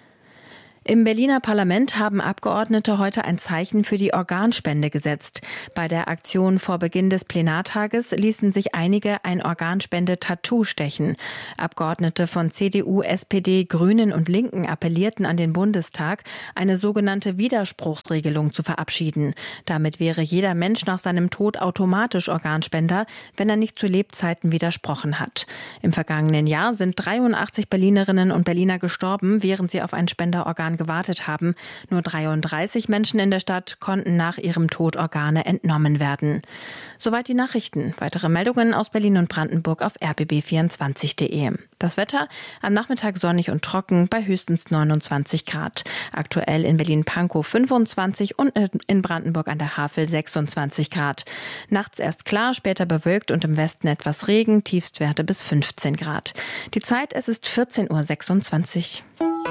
Im Berliner Parlament haben Abgeordnete heute ein Zeichen für die Organspende gesetzt. Bei der Aktion vor Beginn des Plenartages ließen sich einige ein Organspende-Tattoo stechen. Abgeordnete von C D U, S P D, Grünen und Linken appellierten an den Bundestag, eine sogenannte Widerspruchsregelung zu verabschieden. Damit wäre jeder Mensch nach seinem Tod automatisch Organspender, wenn er nicht zu Lebzeiten widersprochen hat. Im vergangenen Jahr sind dreiundachtzig Berlinerinnen und Berliner gestorben, während sie auf ein Spenderorgan gewartet haben. Nur dreiunddreißig Menschen in der Stadt konnten nach ihrem Tod Organe entnommen werden. Soweit die Nachrichten. Weitere Meldungen aus Berlin und Brandenburg auf r b b vierundzwanzig punkt d e. Das Wetter am Nachmittag sonnig und trocken bei höchstens neunundzwanzig Grad. Aktuell in Berlin-Pankow fünfundzwanzig und in Brandenburg an der Havel sechsundzwanzig Grad. Nachts erst klar, später bewölkt und im Westen etwas Regen, Tiefstwerte bis fünfzehn Grad. Die Zeit, es ist vierzehn Uhr sechsundzwanzig.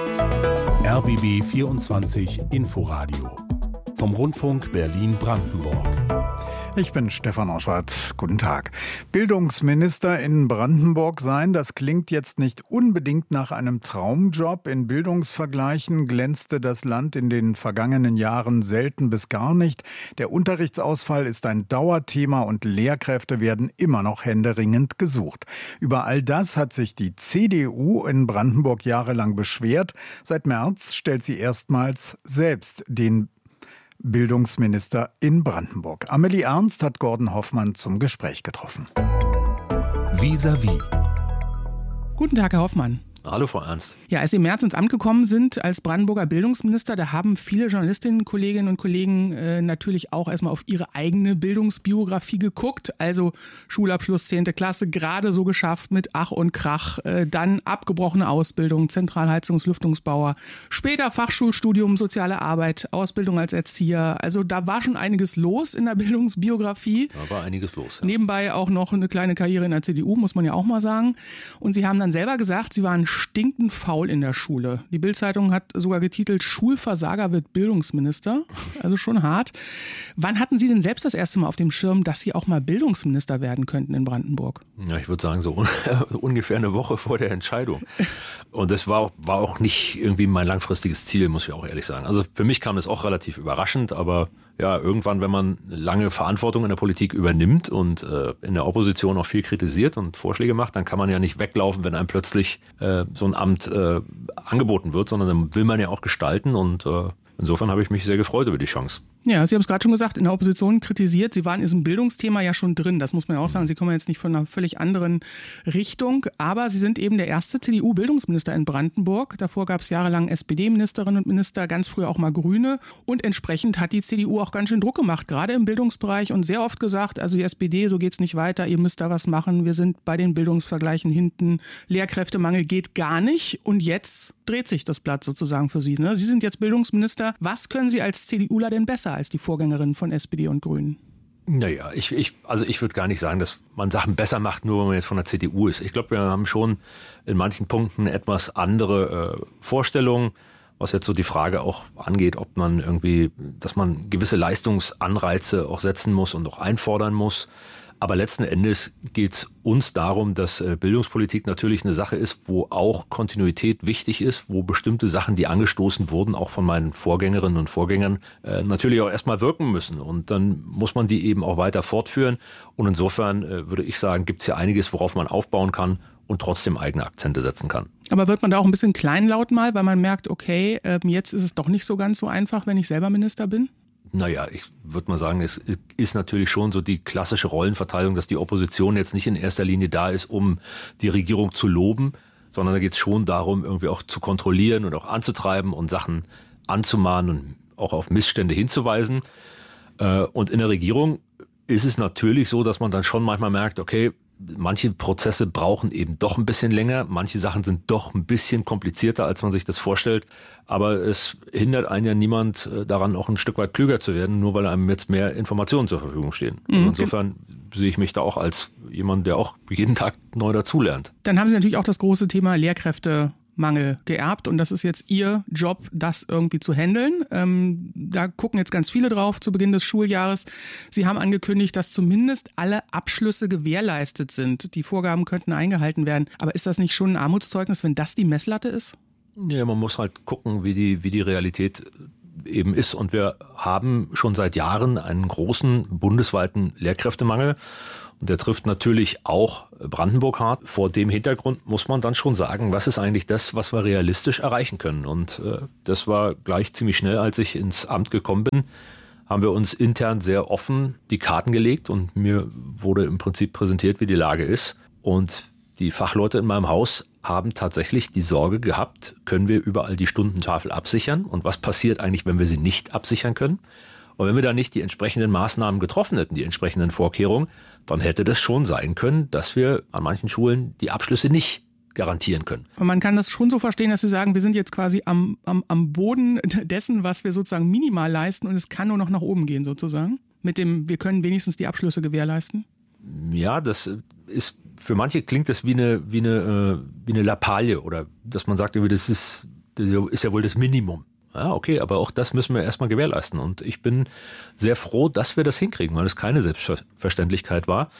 R B B vierundzwanzig Inforadio vom Rundfunk Berlin-Brandenburg. Ich bin Stefan Oschwart. Guten Tag. Bildungsminister in Brandenburg sein, das klingt jetzt nicht unbedingt nach einem Traumjob. In Bildungsvergleichen glänzte das Land in den vergangenen Jahren selten bis gar nicht. Der Unterrichtsausfall ist ein Dauerthema und Lehrkräfte werden immer noch händeringend gesucht. Über all das hat sich die C D U in Brandenburg jahrelang beschwert. Seit März stellt sie erstmals selbst den Bildungsminister in Brandenburg. Amelie Ernst hat Gordon Hoffmann zum Gespräch getroffen. Vis-à-vis. Guten Tag, Herr Hoffmann. Hallo, Frau Ernst. Ja, als Sie im März ins Amt gekommen sind als Brandenburger Bildungsminister, da haben viele Journalistinnen, Kolleginnen und Kollegen äh, natürlich auch erstmal auf ihre eigene Bildungsbiografie geguckt. Also Schulabschluss zehnte Klasse, gerade so geschafft mit Ach und Krach. Äh, dann abgebrochene Ausbildung, Zentralheizungs-, Lüftungsbauer. Später Fachschulstudium, soziale Arbeit, Ausbildung als Erzieher. Also da war schon einiges los in der Bildungsbiografie. Da war einiges los, ja. Nebenbei auch noch eine kleine Karriere in der C D U, muss man ja auch mal sagen. Und Sie haben dann selber gesagt, Sie waren stinkend faul in der Schule. Die Bild-Zeitung hat sogar getitelt, Schulversager wird Bildungsminister. Also schon hart. Wann hatten Sie denn selbst das erste Mal auf dem Schirm, dass Sie auch mal Bildungsminister werden könnten in Brandenburg? Ja, ich würde sagen, so ungefähr eine Woche vor der Entscheidung. Und das war, war auch nicht irgendwie mein langfristiges Ziel, muss ich auch ehrlich sagen. Also für mich kam das auch relativ überraschend, aber ja, irgendwann, wenn man lange Verantwortung in der Politik übernimmt und äh, in der Opposition auch viel kritisiert und Vorschläge macht, dann kann man ja nicht weglaufen, wenn einem plötzlich äh, so ein Amt äh, angeboten wird, sondern dann will man ja auch gestalten und äh, insofern habe ich mich sehr gefreut über die Chance. Ja, Sie haben es gerade schon gesagt, in der Opposition kritisiert. Sie waren in diesem Bildungsthema ja schon drin, das muss man ja auch sagen. Sie kommen jetzt nicht von einer völlig anderen Richtung, aber Sie sind eben der erste C D U-Bildungsminister in Brandenburg. Davor gab es jahrelang S P D-Ministerinnen und Minister, ganz früher auch mal Grüne. Und entsprechend hat die C D U auch ganz schön Druck gemacht, gerade im Bildungsbereich und sehr oft gesagt, also die S P D, so geht's nicht weiter, ihr müsst da was machen. Wir sind bei den Bildungsvergleichen hinten. Lehrkräftemangel geht gar nicht. Und jetzt dreht sich das Blatt sozusagen für Sie, ne? Sie sind jetzt Bildungsminister. Was können Sie als CDUler denn besser als die Vorgängerin von S P D und Grünen? Naja, ich, ich, also ich würde gar nicht sagen, dass man Sachen besser macht, nur wenn man jetzt von der C D U ist. Ich glaube, wir haben schon in manchen Punkten etwas andere äh, Vorstellungen, was jetzt so die Frage auch angeht, ob man irgendwie, dass man gewisse Leistungsanreize auch setzen muss und auch einfordern muss. Aber letzten Endes geht es uns darum, dass Bildungspolitik natürlich eine Sache ist, wo auch Kontinuität wichtig ist, wo bestimmte Sachen, die angestoßen wurden, auch von meinen Vorgängerinnen und Vorgängern, äh, natürlich auch erstmal wirken müssen. Und dann muss man die eben auch weiter fortführen. Und insofern äh, würde ich sagen, gibt es hier einiges, worauf man aufbauen kann und trotzdem eigene Akzente setzen kann. Aber wird man da auch ein bisschen kleinlaut mal, weil man merkt, okay, äh, jetzt ist es doch nicht so ganz so einfach, wenn ich selber Minister bin? Naja, ich würde mal sagen, es ist natürlich schon so die klassische Rollenverteilung, dass die Opposition jetzt nicht in erster Linie da ist, um die Regierung zu loben, sondern da geht es schon darum, irgendwie auch zu kontrollieren und auch anzutreiben und Sachen anzumahnen und auch auf Missstände hinzuweisen. Und in der Regierung ist es natürlich so, dass man dann schon manchmal merkt, okay, manche Prozesse brauchen eben doch ein bisschen länger, manche Sachen sind doch ein bisschen komplizierter, als man sich das vorstellt, aber es hindert einen ja niemand daran, auch ein Stück weit klüger zu werden, nur weil einem jetzt mehr Informationen zur Verfügung stehen. Mhm. Also insofern sehe ich mich da auch als jemand, der auch jeden Tag neu dazulernt. Dann haben Sie natürlich auch das große Thema Lehrkräfte Lehrermangel geerbt und das ist jetzt Ihr Job, das irgendwie zu handeln. Ähm, da gucken jetzt ganz viele drauf zu Beginn des Schuljahres. Sie haben angekündigt, dass zumindest alle Abschlüsse gewährleistet sind. Die Vorgaben könnten eingehalten werden. Aber ist das nicht schon ein Armutszeugnis, wenn das die Messlatte ist? Ja, man muss halt gucken, wie die, wie die Realität eben ist. Und wir haben schon seit Jahren einen großen bundesweiten Lehrkräftemangel. Und der trifft natürlich auch Brandenburg hart. Vor dem Hintergrund muss man dann schon sagen, was ist eigentlich das, was wir realistisch erreichen können. Und äh, das war gleich ziemlich schnell, als ich ins Amt gekommen bin, haben wir uns intern sehr offen die Karten gelegt und mir wurde im Prinzip präsentiert, wie die Lage ist. Und die Fachleute in meinem Haus haben tatsächlich die Sorge gehabt, können wir überall die Stundentafel absichern und was passiert eigentlich, wenn wir sie nicht absichern können? Und wenn wir da nicht die entsprechenden Maßnahmen getroffen hätten, die entsprechenden Vorkehrungen, dann hätte das schon sein können, dass wir an manchen Schulen die Abschlüsse nicht garantieren können. Und man kann das schon so verstehen, dass Sie sagen, wir sind jetzt quasi am, am, am Boden dessen, was wir sozusagen minimal leisten und es kann nur noch nach oben gehen sozusagen. Mit dem, wir können wenigstens die Abschlüsse gewährleisten. Ja, das ist, für manche klingt das wie eine, wie eine, wie eine Lappalie oder dass man sagt, das ist, das ist ja wohl das Minimum. Ja, okay, aber auch das müssen wir erstmal gewährleisten. Und ich bin sehr froh, dass wir das hinkriegen, weil es keine Selbstverständlichkeit war.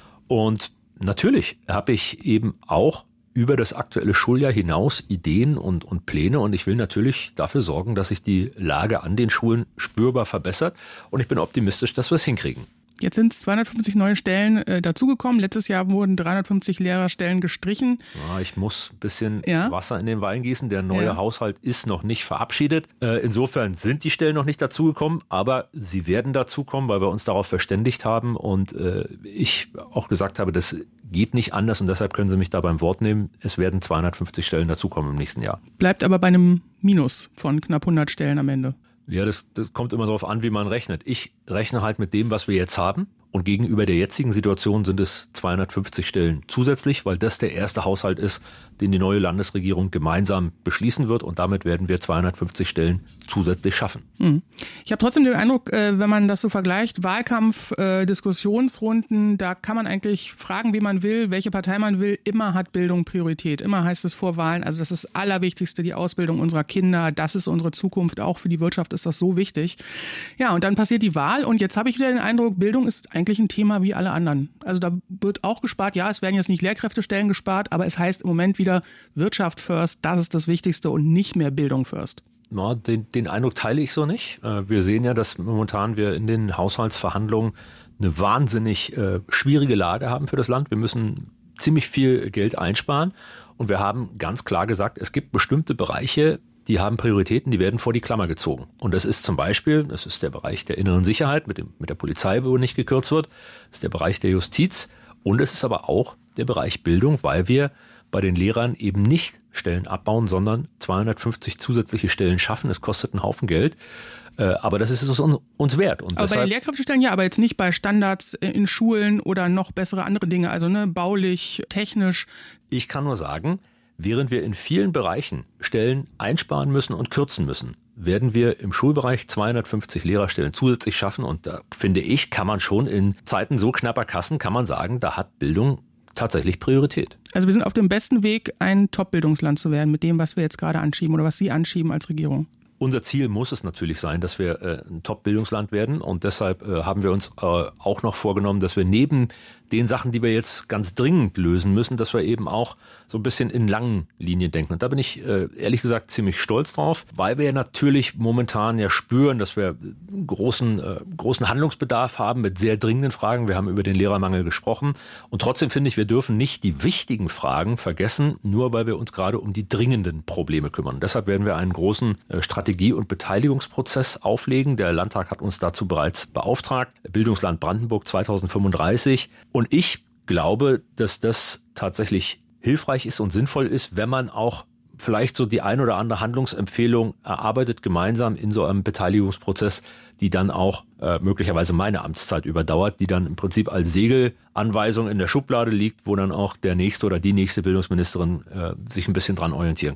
Und natürlich habe ich eben auch über das aktuelle Schuljahr hinaus Ideen und, und Pläne. Und ich will natürlich dafür sorgen, dass sich die Lage an den Schulen spürbar verbessert. Und ich bin optimistisch, dass wir es hinkriegen. Jetzt sind zweihundertfünfzig neue Stellen äh, dazugekommen. Letztes Jahr wurden dreihundertfünfzig Lehrerstellen gestrichen. Ja, ich muss ein bisschen ja. Wasser in den Wein gießen. Der neue ja. Haushalt ist noch nicht verabschiedet. Äh, insofern sind die Stellen noch nicht dazugekommen, aber sie werden dazukommen, weil wir uns darauf verständigt haben und äh, ich auch gesagt habe, das geht nicht anders und deshalb können Sie mich da beim Wort nehmen. Es werden zweihundertfünfzig Stellen dazukommen im nächsten Jahr. Bleibt aber bei einem Minus von knapp hundert Stellen am Ende. Ja, das, das kommt immer darauf an, wie man rechnet. Ich rechne halt mit dem, was wir jetzt haben. Und gegenüber der jetzigen Situation sind es zweihundertfünfzig Stellen zusätzlich, weil das der erste Haushalt ist, den die neue Landesregierung gemeinsam beschließen wird. Und damit werden wir zweihundertfünfzig Stellen zusätzlich schaffen. Hm. Ich habe trotzdem den Eindruck, wenn man das so vergleicht, Wahlkampf, Diskussionsrunden, da kann man eigentlich fragen, wie man will, welche Partei man will. Immer hat Bildung Priorität. Immer heißt es vor Wahlen, also das ist das Allerwichtigste, die Ausbildung unserer Kinder. Das ist unsere Zukunft. Auch für die Wirtschaft ist das so wichtig. Ja, und dann passiert die Wahl. Und jetzt habe ich wieder den Eindruck, Bildung ist eigentlich eigentlich ein Thema wie alle anderen. Also da wird auch gespart. Ja, es werden jetzt nicht Lehrkräftestellen gespart, aber es heißt im Moment wieder Wirtschaft first, das ist das Wichtigste und nicht mehr Bildung first. Ja, den, den Eindruck teile ich so nicht. Wir sehen ja, dass momentan wir in den Haushaltsverhandlungen eine wahnsinnig äh, schwierige Lage haben für das Land. Wir müssen ziemlich viel Geld einsparen und wir haben ganz klar gesagt, es gibt bestimmte Bereiche, die haben Prioritäten, die werden vor die Klammer gezogen. Und das ist zum Beispiel, das ist der Bereich der inneren Sicherheit, mit, dem, mit der Polizei, wo nicht gekürzt wird. Das ist der Bereich der Justiz. Und es ist aber auch der Bereich Bildung, weil wir bei den Lehrern eben nicht Stellen abbauen, sondern zweihundertfünfzig zusätzliche Stellen schaffen. Es kostet einen Haufen Geld. Aber das ist es uns wert. Und aber bei den Lehrkräftestellen ja, aber jetzt nicht bei Standards in Schulen oder noch bessere andere Dinge, also ne, baulich, technisch. Ich kann nur sagen, während wir in vielen Bereichen Stellen einsparen müssen und kürzen müssen, werden wir im Schulbereich zweihundertfünfzig Lehrerstellen zusätzlich schaffen. Und da finde ich, kann man schon in Zeiten so knapper Kassen, kann man sagen, da hat Bildung tatsächlich Priorität. Also wir sind auf dem besten Weg, ein Top-Bildungsland zu werden mit dem, was wir jetzt gerade anschieben oder was Sie anschieben als Regierung. Unser Ziel muss es natürlich sein, dass wir äh, ein Top-Bildungsland werden und deshalb äh, haben wir uns äh, auch noch vorgenommen, dass wir neben den Sachen, die wir jetzt ganz dringend lösen müssen, dass wir eben auch so ein bisschen in langen Linien denken. Und da bin ich äh, ehrlich gesagt ziemlich stolz drauf, weil wir ja natürlich momentan ja spüren, dass wir großen, äh, großen Handlungsbedarf haben mit sehr dringenden Fragen. Wir haben über den Lehrermangel gesprochen und trotzdem finde ich, wir dürfen nicht die wichtigen Fragen vergessen, nur weil wir uns gerade um die dringenden Probleme kümmern. Und deshalb werden wir einen großen äh, Strategie- und Beteiligungsprozess auflegen. Der Landtag hat uns dazu bereits beauftragt. Bildungsland Brandenburg zweitausendfünfunddreißig. Und ich glaube, dass das tatsächlich hilfreich ist und sinnvoll ist, wenn man auch vielleicht so die ein oder andere Handlungsempfehlung erarbeitet, gemeinsam in so einem Beteiligungsprozess, die dann auch äh, möglicherweise meine Amtszeit überdauert, die dann im Prinzip als Segelanweisung in der Schublade liegt, wo dann auch der nächste oder die nächste Bildungsministerin äh, sich ein bisschen dran orientieren kann.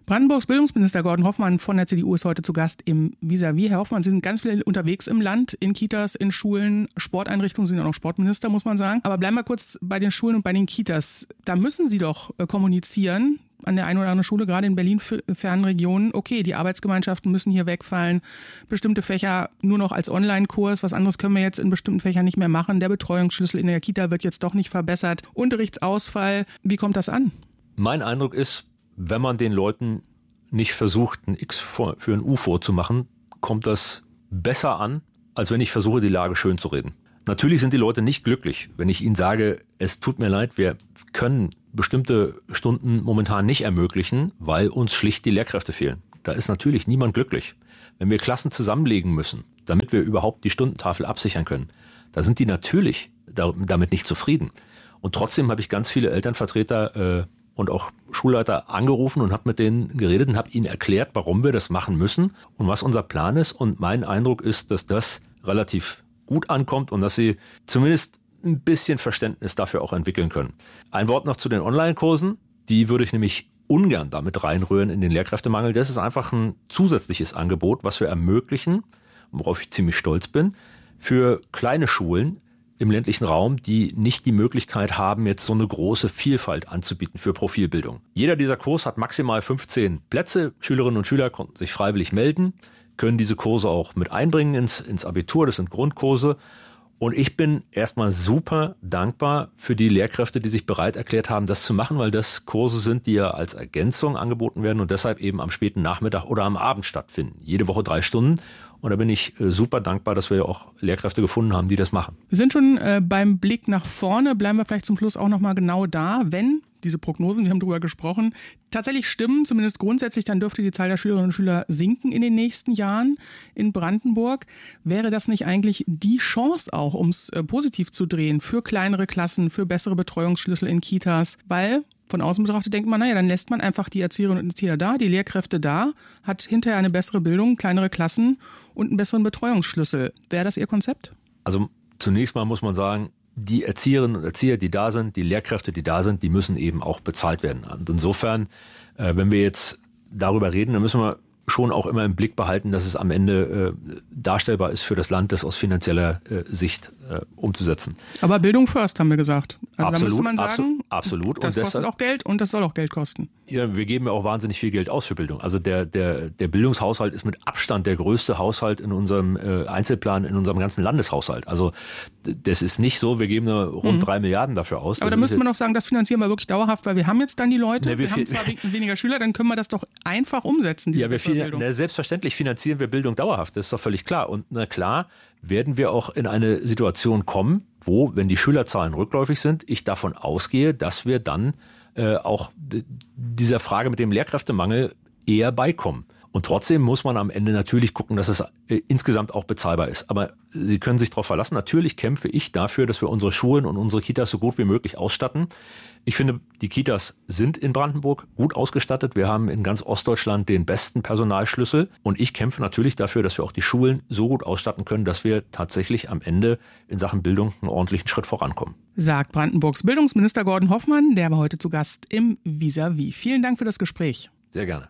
Brandenburgs Bildungsminister Gordon Hoffmann von der C D U ist heute zu Gast im Vis-à-vis. Herr Hoffmann, Sie sind ganz viel unterwegs im Land, in Kitas, in Schulen, Sporteinrichtungen, Sie sind auch noch Sportminister, muss man sagen. Aber bleiben wir kurz bei den Schulen und bei den Kitas. Da müssen Sie doch äh, kommunizieren, an der einen oder anderen Schule, gerade in Berlin-fernen Regionen. Okay, die Arbeitsgemeinschaften müssen hier wegfallen. Bestimmte Fächer nur noch als Online-Kurs. Was anderes können wir jetzt in bestimmten Fächern nicht mehr machen. Der Betreuungsschlüssel in der Kita wird jetzt doch nicht verbessert. Unterrichtsausfall. Wie kommt das an? Mein Eindruck ist, wenn man den Leuten nicht versucht, ein X für ein U vorzumachen, kommt das besser an, als wenn ich versuche, die Lage schön zu reden. Natürlich sind die Leute nicht glücklich, wenn ich ihnen sage, es tut mir leid, wir können bestimmte Stunden momentan nicht ermöglichen, weil uns schlicht die Lehrkräfte fehlen. Da ist natürlich niemand glücklich. Wenn wir Klassen zusammenlegen müssen, damit wir überhaupt die Stundentafel absichern können, da sind die natürlich damit nicht zufrieden. Und trotzdem habe ich ganz viele Elternvertreter äh, und auch Schulleiter angerufen und habe mit denen geredet und habe ihnen erklärt, warum wir das machen müssen und was unser Plan ist. Und mein Eindruck ist, dass das relativ gut ankommt und dass sie zumindest ein bisschen Verständnis dafür auch entwickeln können. Ein Wort noch zu den Online-Kursen. Die würde ich nämlich ungern damit reinrühren in den Lehrkräftemangel. Das ist einfach ein zusätzliches Angebot, was wir ermöglichen, worauf ich ziemlich stolz bin, für kleine Schulen im ländlichen Raum, die nicht die Möglichkeit haben, jetzt so eine große Vielfalt anzubieten für Profilbildung. Jeder dieser Kurs hat maximal fünfzehn Plätze. Schülerinnen und Schüler konnten sich freiwillig melden, können diese Kurse auch mit einbringen ins, ins Abitur. Das sind Grundkurse. Und ich bin erstmal super dankbar für die Lehrkräfte, die sich bereit erklärt haben, das zu machen, weil das Kurse sind, die ja als Ergänzung angeboten werden und deshalb eben am späten Nachmittag oder am Abend stattfinden. Jede Woche drei Stunden. Und da bin ich super dankbar, dass wir auch Lehrkräfte gefunden haben, die das machen. Wir sind schon äh, beim Blick nach vorne. Bleiben wir vielleicht zum Schluss auch nochmal genau da. Wenn diese Prognosen, wir haben darüber gesprochen, tatsächlich stimmen, zumindest grundsätzlich, dann dürfte die Zahl der Schülerinnen und Schüler sinken in den nächsten Jahren in Brandenburg. Wäre das nicht eigentlich die Chance auch, um es äh, positiv zu drehen, für kleinere Klassen, für bessere Betreuungsschlüssel in Kitas? Weil von außen betrachtet denkt man, naja, dann lässt man einfach die Erzieherinnen und Erzieher da, die Lehrkräfte da, hat hinterher eine bessere Bildung, kleinere Klassen und einen besseren Betreuungsschlüssel. Wäre das Ihr Konzept? Also zunächst mal muss man sagen, die Erzieherinnen und Erzieher, die da sind, die Lehrkräfte, die da sind, die müssen eben auch bezahlt werden. Und insofern, äh, wenn wir jetzt darüber reden, dann müssen wir schon auch immer im Blick behalten, dass es am Ende äh, darstellbar ist für das Land, das aus finanzieller äh, Sicht äh, umzusetzen. Aber Bildung first, haben wir gesagt. Also absolut, da müsste man sagen, absolut, absolut. das und kostet deshalb, auch Geld und das soll auch Geld kosten. Ja, wir geben ja auch wahnsinnig viel Geld aus für Bildung. Also der, der, der Bildungshaushalt ist mit Abstand der größte Haushalt in unserem äh, Einzelplan, in unserem ganzen Landeshaushalt. Also das ist nicht so, wir geben nur rund mhm. drei Milliarden dafür aus. Aber das da müsste man doch sagen, das finanzieren wir wirklich dauerhaft, weil wir haben jetzt dann die Leute, ne, wir, wir haben zwar weniger Schüler, dann können wir das doch einfach umsetzen, diese ja, wir viel, Bildung. Ne, selbstverständlich finanzieren wir Bildung dauerhaft, das ist doch völlig klar. Und na klar werden wir auch in eine Situation kommen, wo, wenn die Schülerzahlen rückläufig sind, ich davon ausgehe, dass wir dann äh, auch d- dieser Frage mit dem Lehrkräftemangel eher beikommen. Und trotzdem muss man am Ende natürlich gucken, dass es äh, insgesamt auch bezahlbar ist. Aber Sie können sich darauf verlassen, natürlich kämpfe ich dafür, dass wir unsere Schulen und unsere Kitas so gut wie möglich ausstatten. Ich finde, die Kitas sind in Brandenburg gut ausgestattet. Wir haben in ganz Ostdeutschland den besten Personalschlüssel. Und ich kämpfe natürlich dafür, dass wir auch die Schulen so gut ausstatten können, dass wir tatsächlich am Ende in Sachen Bildung einen ordentlichen Schritt vorankommen. Sagt Brandenburgs Bildungsminister Gordon Hoffmann, der war heute zu Gast im Vis-à-vis. Vielen Dank für das Gespräch. Sehr gerne.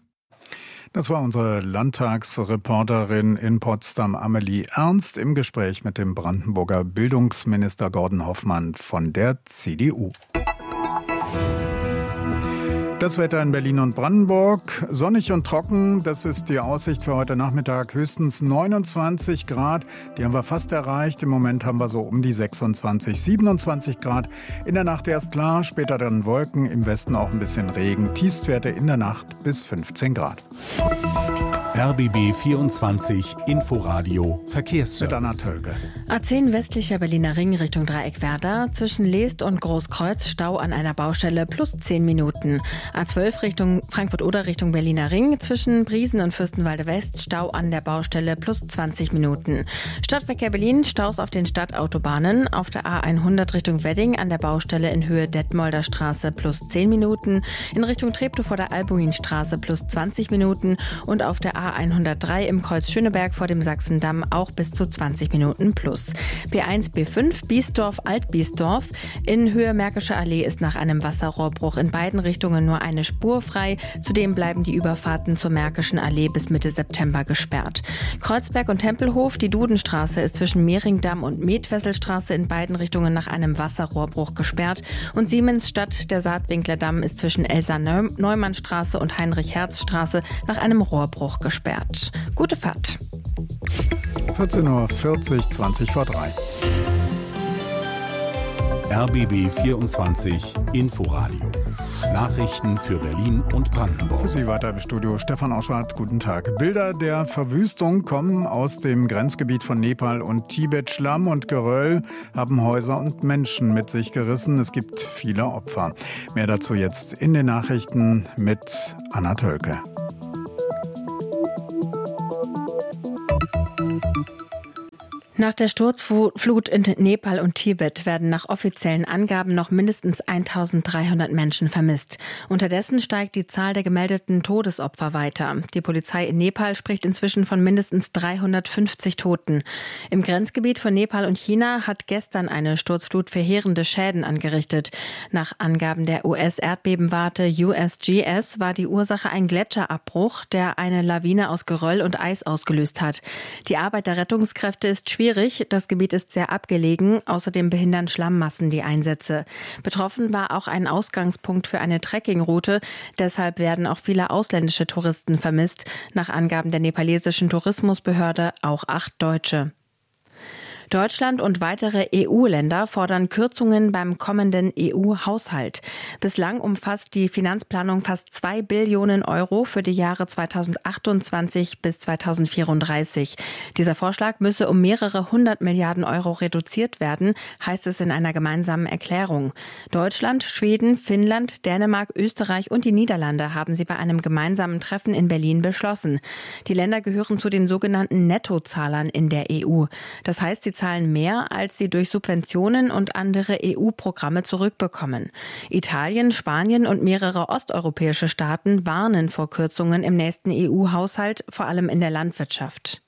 Das war unsere Landtagsreporterin in Potsdam, Amelie Ernst, im Gespräch mit dem Brandenburger Bildungsminister Gordon Hoffmann von der C D U. Das Wetter in Berlin und Brandenburg. Sonnig und trocken, das ist die Aussicht für heute Nachmittag. Höchstens neunundzwanzig Grad, die haben wir fast erreicht. Im Moment haben wir so um die sechsundzwanzig, siebenundzwanzig Grad. In der Nacht erst klar, später dann Wolken, im Westen auch ein bisschen Regen. Tiefstwerte in der Nacht bis fünfzehn Grad. R B B vierundzwanzig Inforadio Verkehrsservice. A zehn westlicher Berliner Ring Richtung Dreieckwerder. Zwischen Leest und Großkreuz Stau an einer Baustelle plus zehn Minuten. A zwölf Richtung Frankfurt-Oder Richtung Berliner Ring. Zwischen Briesen und Fürstenwalde West Stau an der Baustelle plus zwanzig Minuten. Stadtverkehr Berlin, Staus auf den Stadtautobahnen. Auf der A hundert Richtung Wedding an der Baustelle in Höhe Detmolder Straße plus zehn Minuten. In Richtung Treptow vor der Albuinstraße plus zwanzig Minuten. Und auf der A A hundertdrei im Kreuz Schöneberg vor dem Sachsendamm auch bis zu zwanzig Minuten plus. B eins, B fünf, Biesdorf, Altbiesdorf. In Höhe Märkische Allee ist nach einem Wasserrohrbruch in beiden Richtungen nur eine Spur frei. Zudem bleiben die Überfahrten zur Märkischen Allee bis Mitte September gesperrt. Kreuzberg und Tempelhof, die Dudenstraße ist zwischen Mehringdamm und Metwesselstraße in beiden Richtungen nach einem Wasserrohrbruch gesperrt. Und Siemensstadt, der Saatwinklerdamm, ist zwischen Elsa-Neumann-Straße und Heinrich-Herz-Straße nach einem Rohrbruch gesperrt. Gute Fahrt. vierzehn Uhr vierzig, zwanzig vor drei. R B B vierundzwanzig Inforadio. Nachrichten für Berlin und Brandenburg. Für Sie weiter im Studio Stefan Auschwart. Guten Tag. Bilder der Verwüstung kommen aus dem Grenzgebiet von Nepal und Tibet. Schlamm und Geröll haben Häuser und Menschen mit sich gerissen. Es gibt viele Opfer. Mehr dazu jetzt in den Nachrichten mit Anna Tölke. Nach der Sturzflut in Nepal und Tibet werden nach offiziellen Angaben noch mindestens eintausenddreihundert Menschen vermisst. Unterdessen steigt die Zahl der gemeldeten Todesopfer weiter. Die Polizei in Nepal spricht inzwischen von mindestens dreihundertfünfzig Toten. Im Grenzgebiet von Nepal und China hat gestern eine Sturzflut verheerende Schäden angerichtet. Nach Angaben der U S-Erdbebenwarte U S G S war die Ursache ein Gletscherabbruch, der eine Lawine aus Geröll und Eis ausgelöst hat. Die Arbeit der Rettungskräfte ist schwierig. Das Gebiet ist sehr abgelegen. Außerdem behindern Schlammmassen die Einsätze. Betroffen war auch ein Ausgangspunkt für eine Trekkingroute. Deshalb werden auch viele ausländische Touristen vermisst. Nach Angaben der nepalesischen Tourismusbehörde auch acht Deutsche. Deutschland und weitere E U-Länder fordern Kürzungen beim kommenden E U-Haushalt. Bislang umfasst die Finanzplanung fast zwei Billionen Euro für die Jahre zweitausendachtundzwanzig bis zweitausendvierunddreißig. Dieser Vorschlag müsse um mehrere hundert Milliarden Euro reduziert werden, heißt es in einer gemeinsamen Erklärung. Deutschland, Schweden, Finnland, Dänemark, Österreich und die Niederlande haben sie bei einem gemeinsamen Treffen in Berlin beschlossen. Die Länder gehören zu den sogenannten Nettozahlern in der E U. Das heißt, sie zahlen mehr, als sie durch Subventionen und andere E U-Programme zurückbekommen. Italien, Spanien und mehrere osteuropäische Staaten warnen vor Kürzungen im nächsten E U-Haushalt, vor allem in der Landwirtschaft.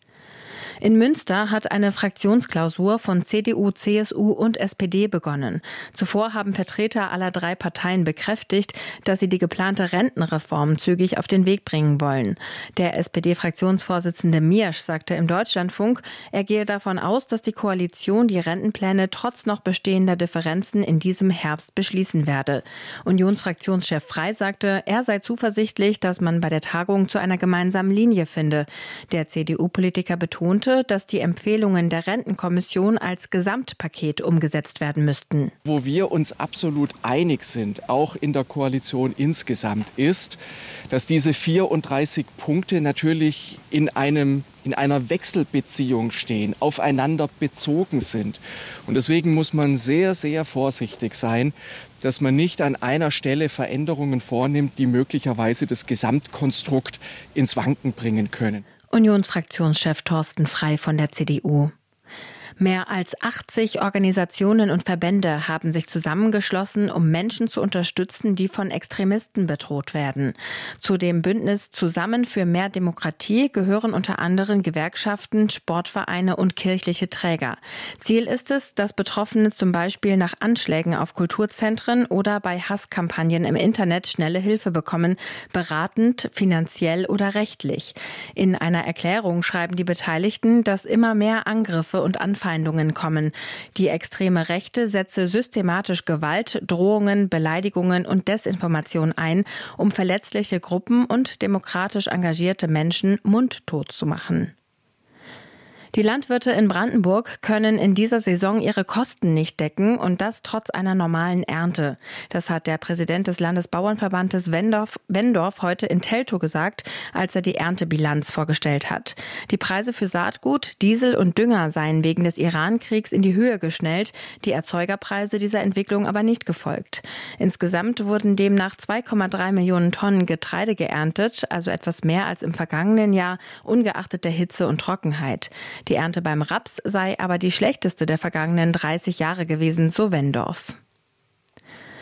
In Münster hat eine Fraktionsklausur von C D U, C S U und S P D begonnen. Zuvor haben Vertreter aller drei Parteien bekräftigt, dass sie die geplante Rentenreform zügig auf den Weg bringen wollen. Der S P D-Fraktionsvorsitzende Miersch sagte im Deutschlandfunk, er gehe davon aus, dass die Koalition die Rentenpläne trotz noch bestehender Differenzen in diesem Herbst beschließen werde. Unionsfraktionschef Frey sagte, er sei zuversichtlich, dass man bei der Tagung zu einer gemeinsamen Linie finde. Der C D U-Politiker betonte, dass die Empfehlungen der Rentenkommission als Gesamtpaket umgesetzt werden müssten. Wo wir uns absolut einig sind, auch in der Koalition insgesamt, ist, dass diese vierunddreißig Punkte natürlich in einem in einer Wechselbeziehung stehen, aufeinander bezogen sind. Und deswegen muss man sehr, sehr vorsichtig sein, dass man nicht an einer Stelle Veränderungen vornimmt, die möglicherweise das Gesamtkonstrukt ins Wanken bringen können. Unionsfraktionschef Thorsten Frey von der C D U. Mehr als achtzig Organisationen und Verbände haben sich zusammengeschlossen, um Menschen zu unterstützen, die von Extremisten bedroht werden. Zu dem Bündnis Zusammen für mehr Demokratie gehören unter anderem Gewerkschaften, Sportvereine und kirchliche Träger. Ziel ist es, dass Betroffene zum Beispiel nach Anschlägen auf Kulturzentren oder bei Hasskampagnen im Internet schnelle Hilfe bekommen, beratend, finanziell oder rechtlich. In einer Erklärung schreiben die Beteiligten, dass immer mehr Angriffe und Anfeindungen kommen. Die extreme Rechte setze systematisch Gewalt, Drohungen, Beleidigungen und Desinformation ein, um verletzliche Gruppen und demokratisch engagierte Menschen mundtot zu machen. Die Landwirte in Brandenburg können in dieser Saison ihre Kosten nicht decken und das trotz einer normalen Ernte. Das hat der Präsident des Landesbauernverbandes Wendorf, Wendorf heute in Teltow gesagt, als er die Erntebilanz vorgestellt hat. Die Preise für Saatgut, Diesel und Dünger seien wegen des Iran-Kriegs in die Höhe geschnellt, die Erzeugerpreise dieser Entwicklung aber nicht gefolgt. Insgesamt wurden demnach zwei Komma drei Millionen Tonnen Getreide geerntet, also etwas mehr als im vergangenen Jahr, ungeachtet der Hitze und Trockenheit. Die Ernte beim Raps sei aber die schlechteste der vergangenen dreißig Jahre gewesen, so Wendorf.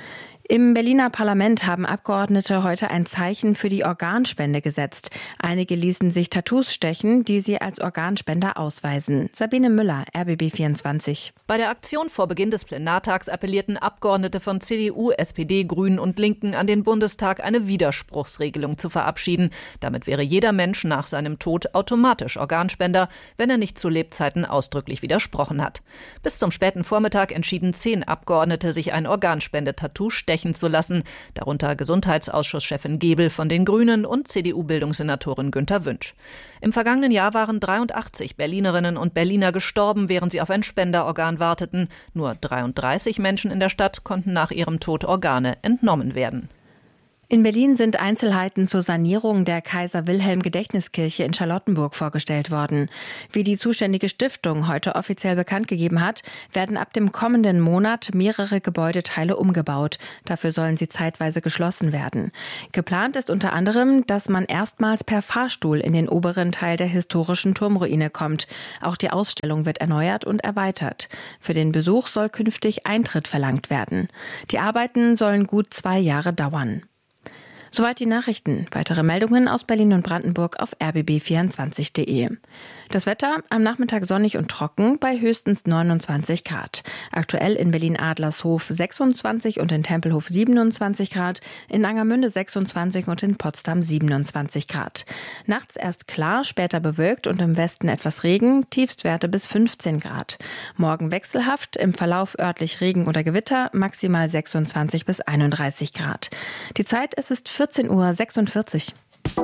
Im Berliner Parlament haben Abgeordnete heute ein Zeichen für die Organspende gesetzt. Einige ließen sich Tattoos stechen, die sie als Organspender ausweisen. Sabine Müller, R B B vierundzwanzig. Bei der Aktion vor Beginn des Plenartags appellierten Abgeordnete von C D U, S P D, Grünen und Linken an den Bundestag, eine Widerspruchsregelung zu verabschieden. Damit wäre jeder Mensch nach seinem Tod automatisch Organspender, wenn er nicht zu Lebzeiten ausdrücklich widersprochen hat. Bis zum späten Vormittag entschieden zehn Abgeordnete, sich ein Organspendetattoo stechen zu lassen, darunter Gesundheitsausschuschefin Gebel von den Grünen und C D U-Bildungssenatorin Günter Wünsch. Im vergangenen Jahr waren dreiundachtzig Berlinerinnen und Berliner gestorben, während sie auf ein Spenderorgan warteten. Nur dreiunddreißig Menschen in der Stadt konnten nach ihrem Tod Organe entnommen werden. In Berlin sind Einzelheiten zur Sanierung der Kaiser-Wilhelm-Gedächtniskirche in Charlottenburg vorgestellt worden. Wie die zuständige Stiftung heute offiziell bekannt gegeben hat, werden ab dem kommenden Monat mehrere Gebäudeteile umgebaut. Dafür sollen sie zeitweise geschlossen werden. Geplant ist unter anderem, dass man erstmals per Fahrstuhl in den oberen Teil der historischen Turmruine kommt. Auch die Ausstellung wird erneuert und erweitert. Für den Besuch soll künftig Eintritt verlangt werden. Die Arbeiten sollen gut zwei Jahre dauern. Soweit die Nachrichten. Weitere Meldungen aus Berlin und Brandenburg auf r b b vierundzwanzig punkt d e. Das Wetter am Nachmittag sonnig und trocken bei höchstens neunundzwanzig Grad. Aktuell in Berlin-Adlershof sechsundzwanzig und in Tempelhof siebenundzwanzig Grad, in Angermünde sechsundzwanzig und in Potsdam siebenundzwanzig Grad. Nachts erst klar, später bewölkt und im Westen etwas Regen, Tiefstwerte bis fünfzehn Grad. Morgen wechselhaft, im Verlauf örtlich Regen oder Gewitter, maximal sechsundzwanzig bis einunddreißig Grad. Die Zeit, es ist vierzehn Uhr sechsundvierzig.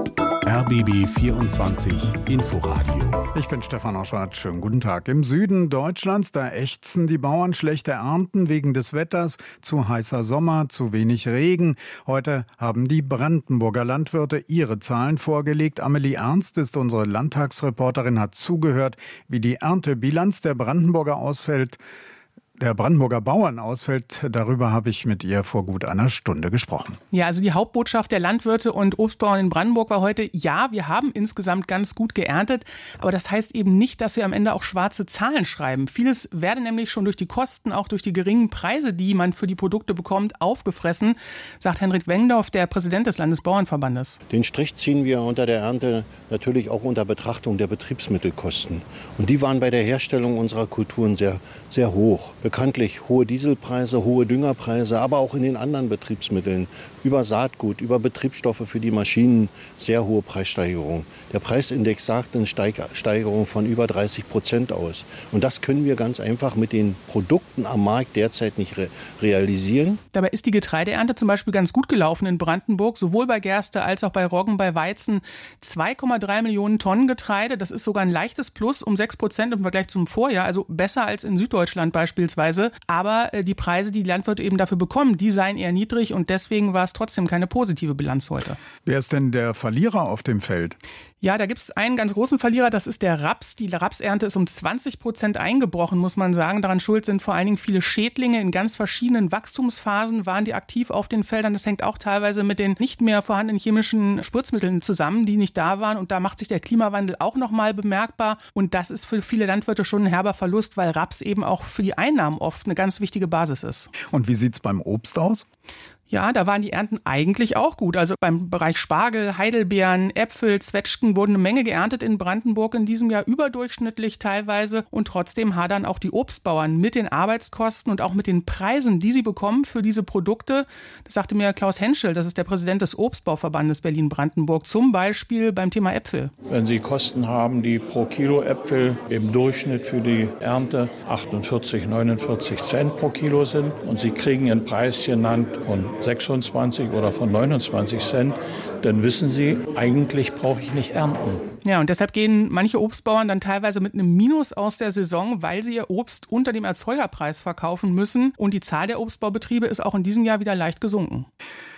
R B B vierundzwanzig Inforadio. Ich bin Stefan Oschwart. Schönen guten Tag. Im Süden Deutschlands, da ächzen die Bauern schlechte Ernten wegen des Wetters. Zu heißer Sommer, zu wenig Regen. Heute haben die Brandenburger Landwirte ihre Zahlen vorgelegt. Amelie Ernst ist unsere Landtagsreporterin, hat zugehört, wie die Erntebilanz der Brandenburger ausfällt. Der Brandenburger Bauern ausfällt, darüber habe ich mit ihr vor gut einer Stunde gesprochen. Ja, also die Hauptbotschaft der Landwirte und Obstbauern in Brandenburg war heute, ja, wir haben insgesamt ganz gut geerntet, aber das heißt eben nicht, dass wir am Ende auch schwarze Zahlen schreiben. Vieles werde nämlich schon durch die Kosten, auch durch die geringen Preise, die man für die Produkte bekommt, aufgefressen, sagt Henrik Wengdorf, der Präsident des Landesbauernverbandes. Den Strich ziehen wir unter der Ernte natürlich auch unter Betrachtung der Betriebsmittelkosten. Und die waren bei der Herstellung unserer Kulturen sehr, sehr hoch. Bekanntlich hohe Dieselpreise, hohe Düngerpreise, aber auch in den anderen Betriebsmitteln, über Saatgut, über Betriebsstoffe für die Maschinen, sehr hohe Preissteigerungen. Der Preisindex sagt eine Steigerung von über dreißig Prozent aus. Und das können wir ganz einfach mit den Produkten am Markt derzeit nicht re- realisieren. Dabei ist die Getreideernte zum Beispiel ganz gut gelaufen in Brandenburg, sowohl bei Gerste als auch bei Roggen, bei Weizen. zwei Komma drei Millionen Tonnen Getreide, das ist sogar ein leichtes Plus um sechs Prozent im Vergleich zum Vorjahr, also besser als in Süddeutschland beispielsweise. Aber die Preise, die die Landwirte eben dafür bekommen, die seien eher niedrig und deswegen war es trotzdem keine positive Bilanz heute. Wer ist denn der Verlierer auf dem Feld? Ja, da gibt es einen ganz großen Verlierer, das ist der Raps. Die Rapsernte ist um zwanzig Prozent eingebrochen, muss man sagen. Daran schuld sind vor allen Dingen viele Schädlinge. In ganz verschiedenen Wachstumsphasen waren die aktiv auf den Feldern. Das hängt auch teilweise mit den nicht mehr vorhandenen chemischen Spritzmitteln zusammen, die nicht da waren. Und da macht sich der Klimawandel auch nochmal bemerkbar. Und das ist für viele Landwirte schon ein herber Verlust, weil Raps eben auch für die Einnahmen oft eine ganz wichtige Basis ist. Und wie sieht's beim Obst aus? Ja, da waren die Ernten eigentlich auch gut. Also beim Bereich Spargel, Heidelbeeren, Äpfel, Zwetschgen wurden eine Menge geerntet in Brandenburg in diesem Jahr, überdurchschnittlich teilweise. Und trotzdem hadern auch die Obstbauern mit den Arbeitskosten und auch mit den Preisen, die sie bekommen für diese Produkte. Das sagte mir Klaus Henschel, das ist der Präsident des Obstbauverbandes Berlin-Brandenburg, zum Beispiel beim Thema Äpfel. Wenn Sie Kosten haben, die pro Kilo Äpfel im Durchschnitt für die Ernte achtundvierzig, neunundvierzig Cent pro Kilo sind und Sie kriegen einen Preis genannt von sechsundzwanzig oder von neunundzwanzig Cent, dann wissen Sie, eigentlich brauche ich nicht ernten. Ja, und deshalb gehen manche Obstbauern dann teilweise mit einem Minus aus der Saison, weil sie ihr Obst unter dem Erzeugerpreis verkaufen müssen. Und die Zahl der Obstbaubetriebe ist auch in diesem Jahr wieder leicht gesunken.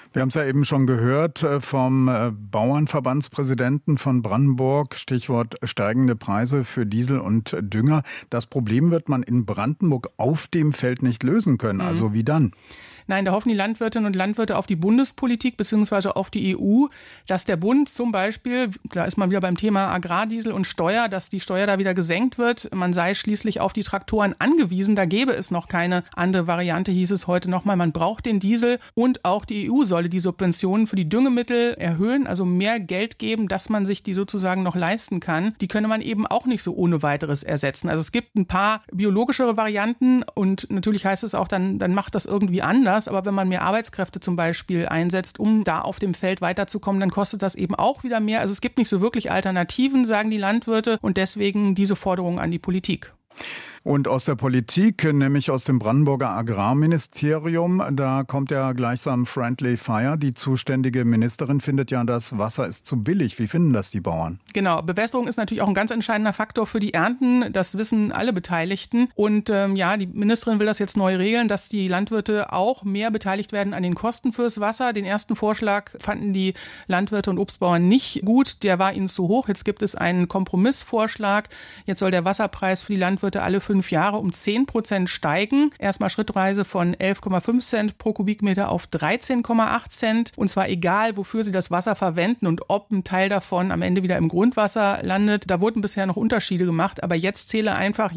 Wir haben es ja eben schon gehört vom Bauernverbandspräsidenten von Brandenburg, Stichwort steigende Preise für Diesel und Dünger. Das Problem wird man in Brandenburg auf dem Feld nicht lösen können. Mhm. Also wie dann? Nein, da hoffen die Landwirtinnen und Landwirte auf die Bundespolitik bzw. auf die E U, dass der Bund zum Beispiel, da ist man wieder beim Thema Agrardiesel und Steuer, dass die Steuer da wieder gesenkt wird. Man sei schließlich auf die Traktoren angewiesen. Da gäbe es noch keine andere Variante, hieß es heute nochmal. Man braucht den Diesel und auch die E U solle die Subventionen für die Düngemittel erhöhen, also mehr Geld geben, dass man sich die sozusagen noch leisten kann. Die könne man eben auch nicht so ohne weiteres ersetzen. Also es gibt ein paar biologischere Varianten und natürlich heißt es auch, dann, dann macht das irgendwie anders. Aber wenn man mehr Arbeitskräfte zum Beispiel einsetzt, um da auf dem Feld weiterzukommen, dann kostet das eben auch wieder mehr. Also es gibt nicht so wirklich Alternativen, sagen die Landwirte, und deswegen diese Forderung an die Politik. Und aus der Politik, nämlich aus dem Brandenburger Agrarministerium, da kommt ja gleichsam Friendly Fire. Die zuständige Ministerin findet ja, das Wasser ist zu billig. Wie finden das die Bauern? Genau, Bewässerung ist natürlich auch ein ganz entscheidender Faktor für die Ernten. Das wissen alle Beteiligten. Und ähm, ja, die Ministerin will das jetzt neu regeln, dass die Landwirte auch mehr beteiligt werden an den Kosten fürs Wasser. Den ersten Vorschlag fanden die Landwirte und Obstbauern nicht gut. Der war ihnen zu hoch. Jetzt gibt es einen Kompromissvorschlag. Jetzt soll der Wasserpreis für die Landwirte alle fünf Jahre um zehn Prozent steigen. Erstmal schrittweise von elf Komma fünf Cent pro Kubikmeter auf dreizehn Komma acht Cent. Und zwar egal, wofür sie das Wasser verwenden und ob ein Teil davon am Ende wieder im Grundwasser landet. Da wurden bisher noch Unterschiede gemacht, aber jetzt zähle einfach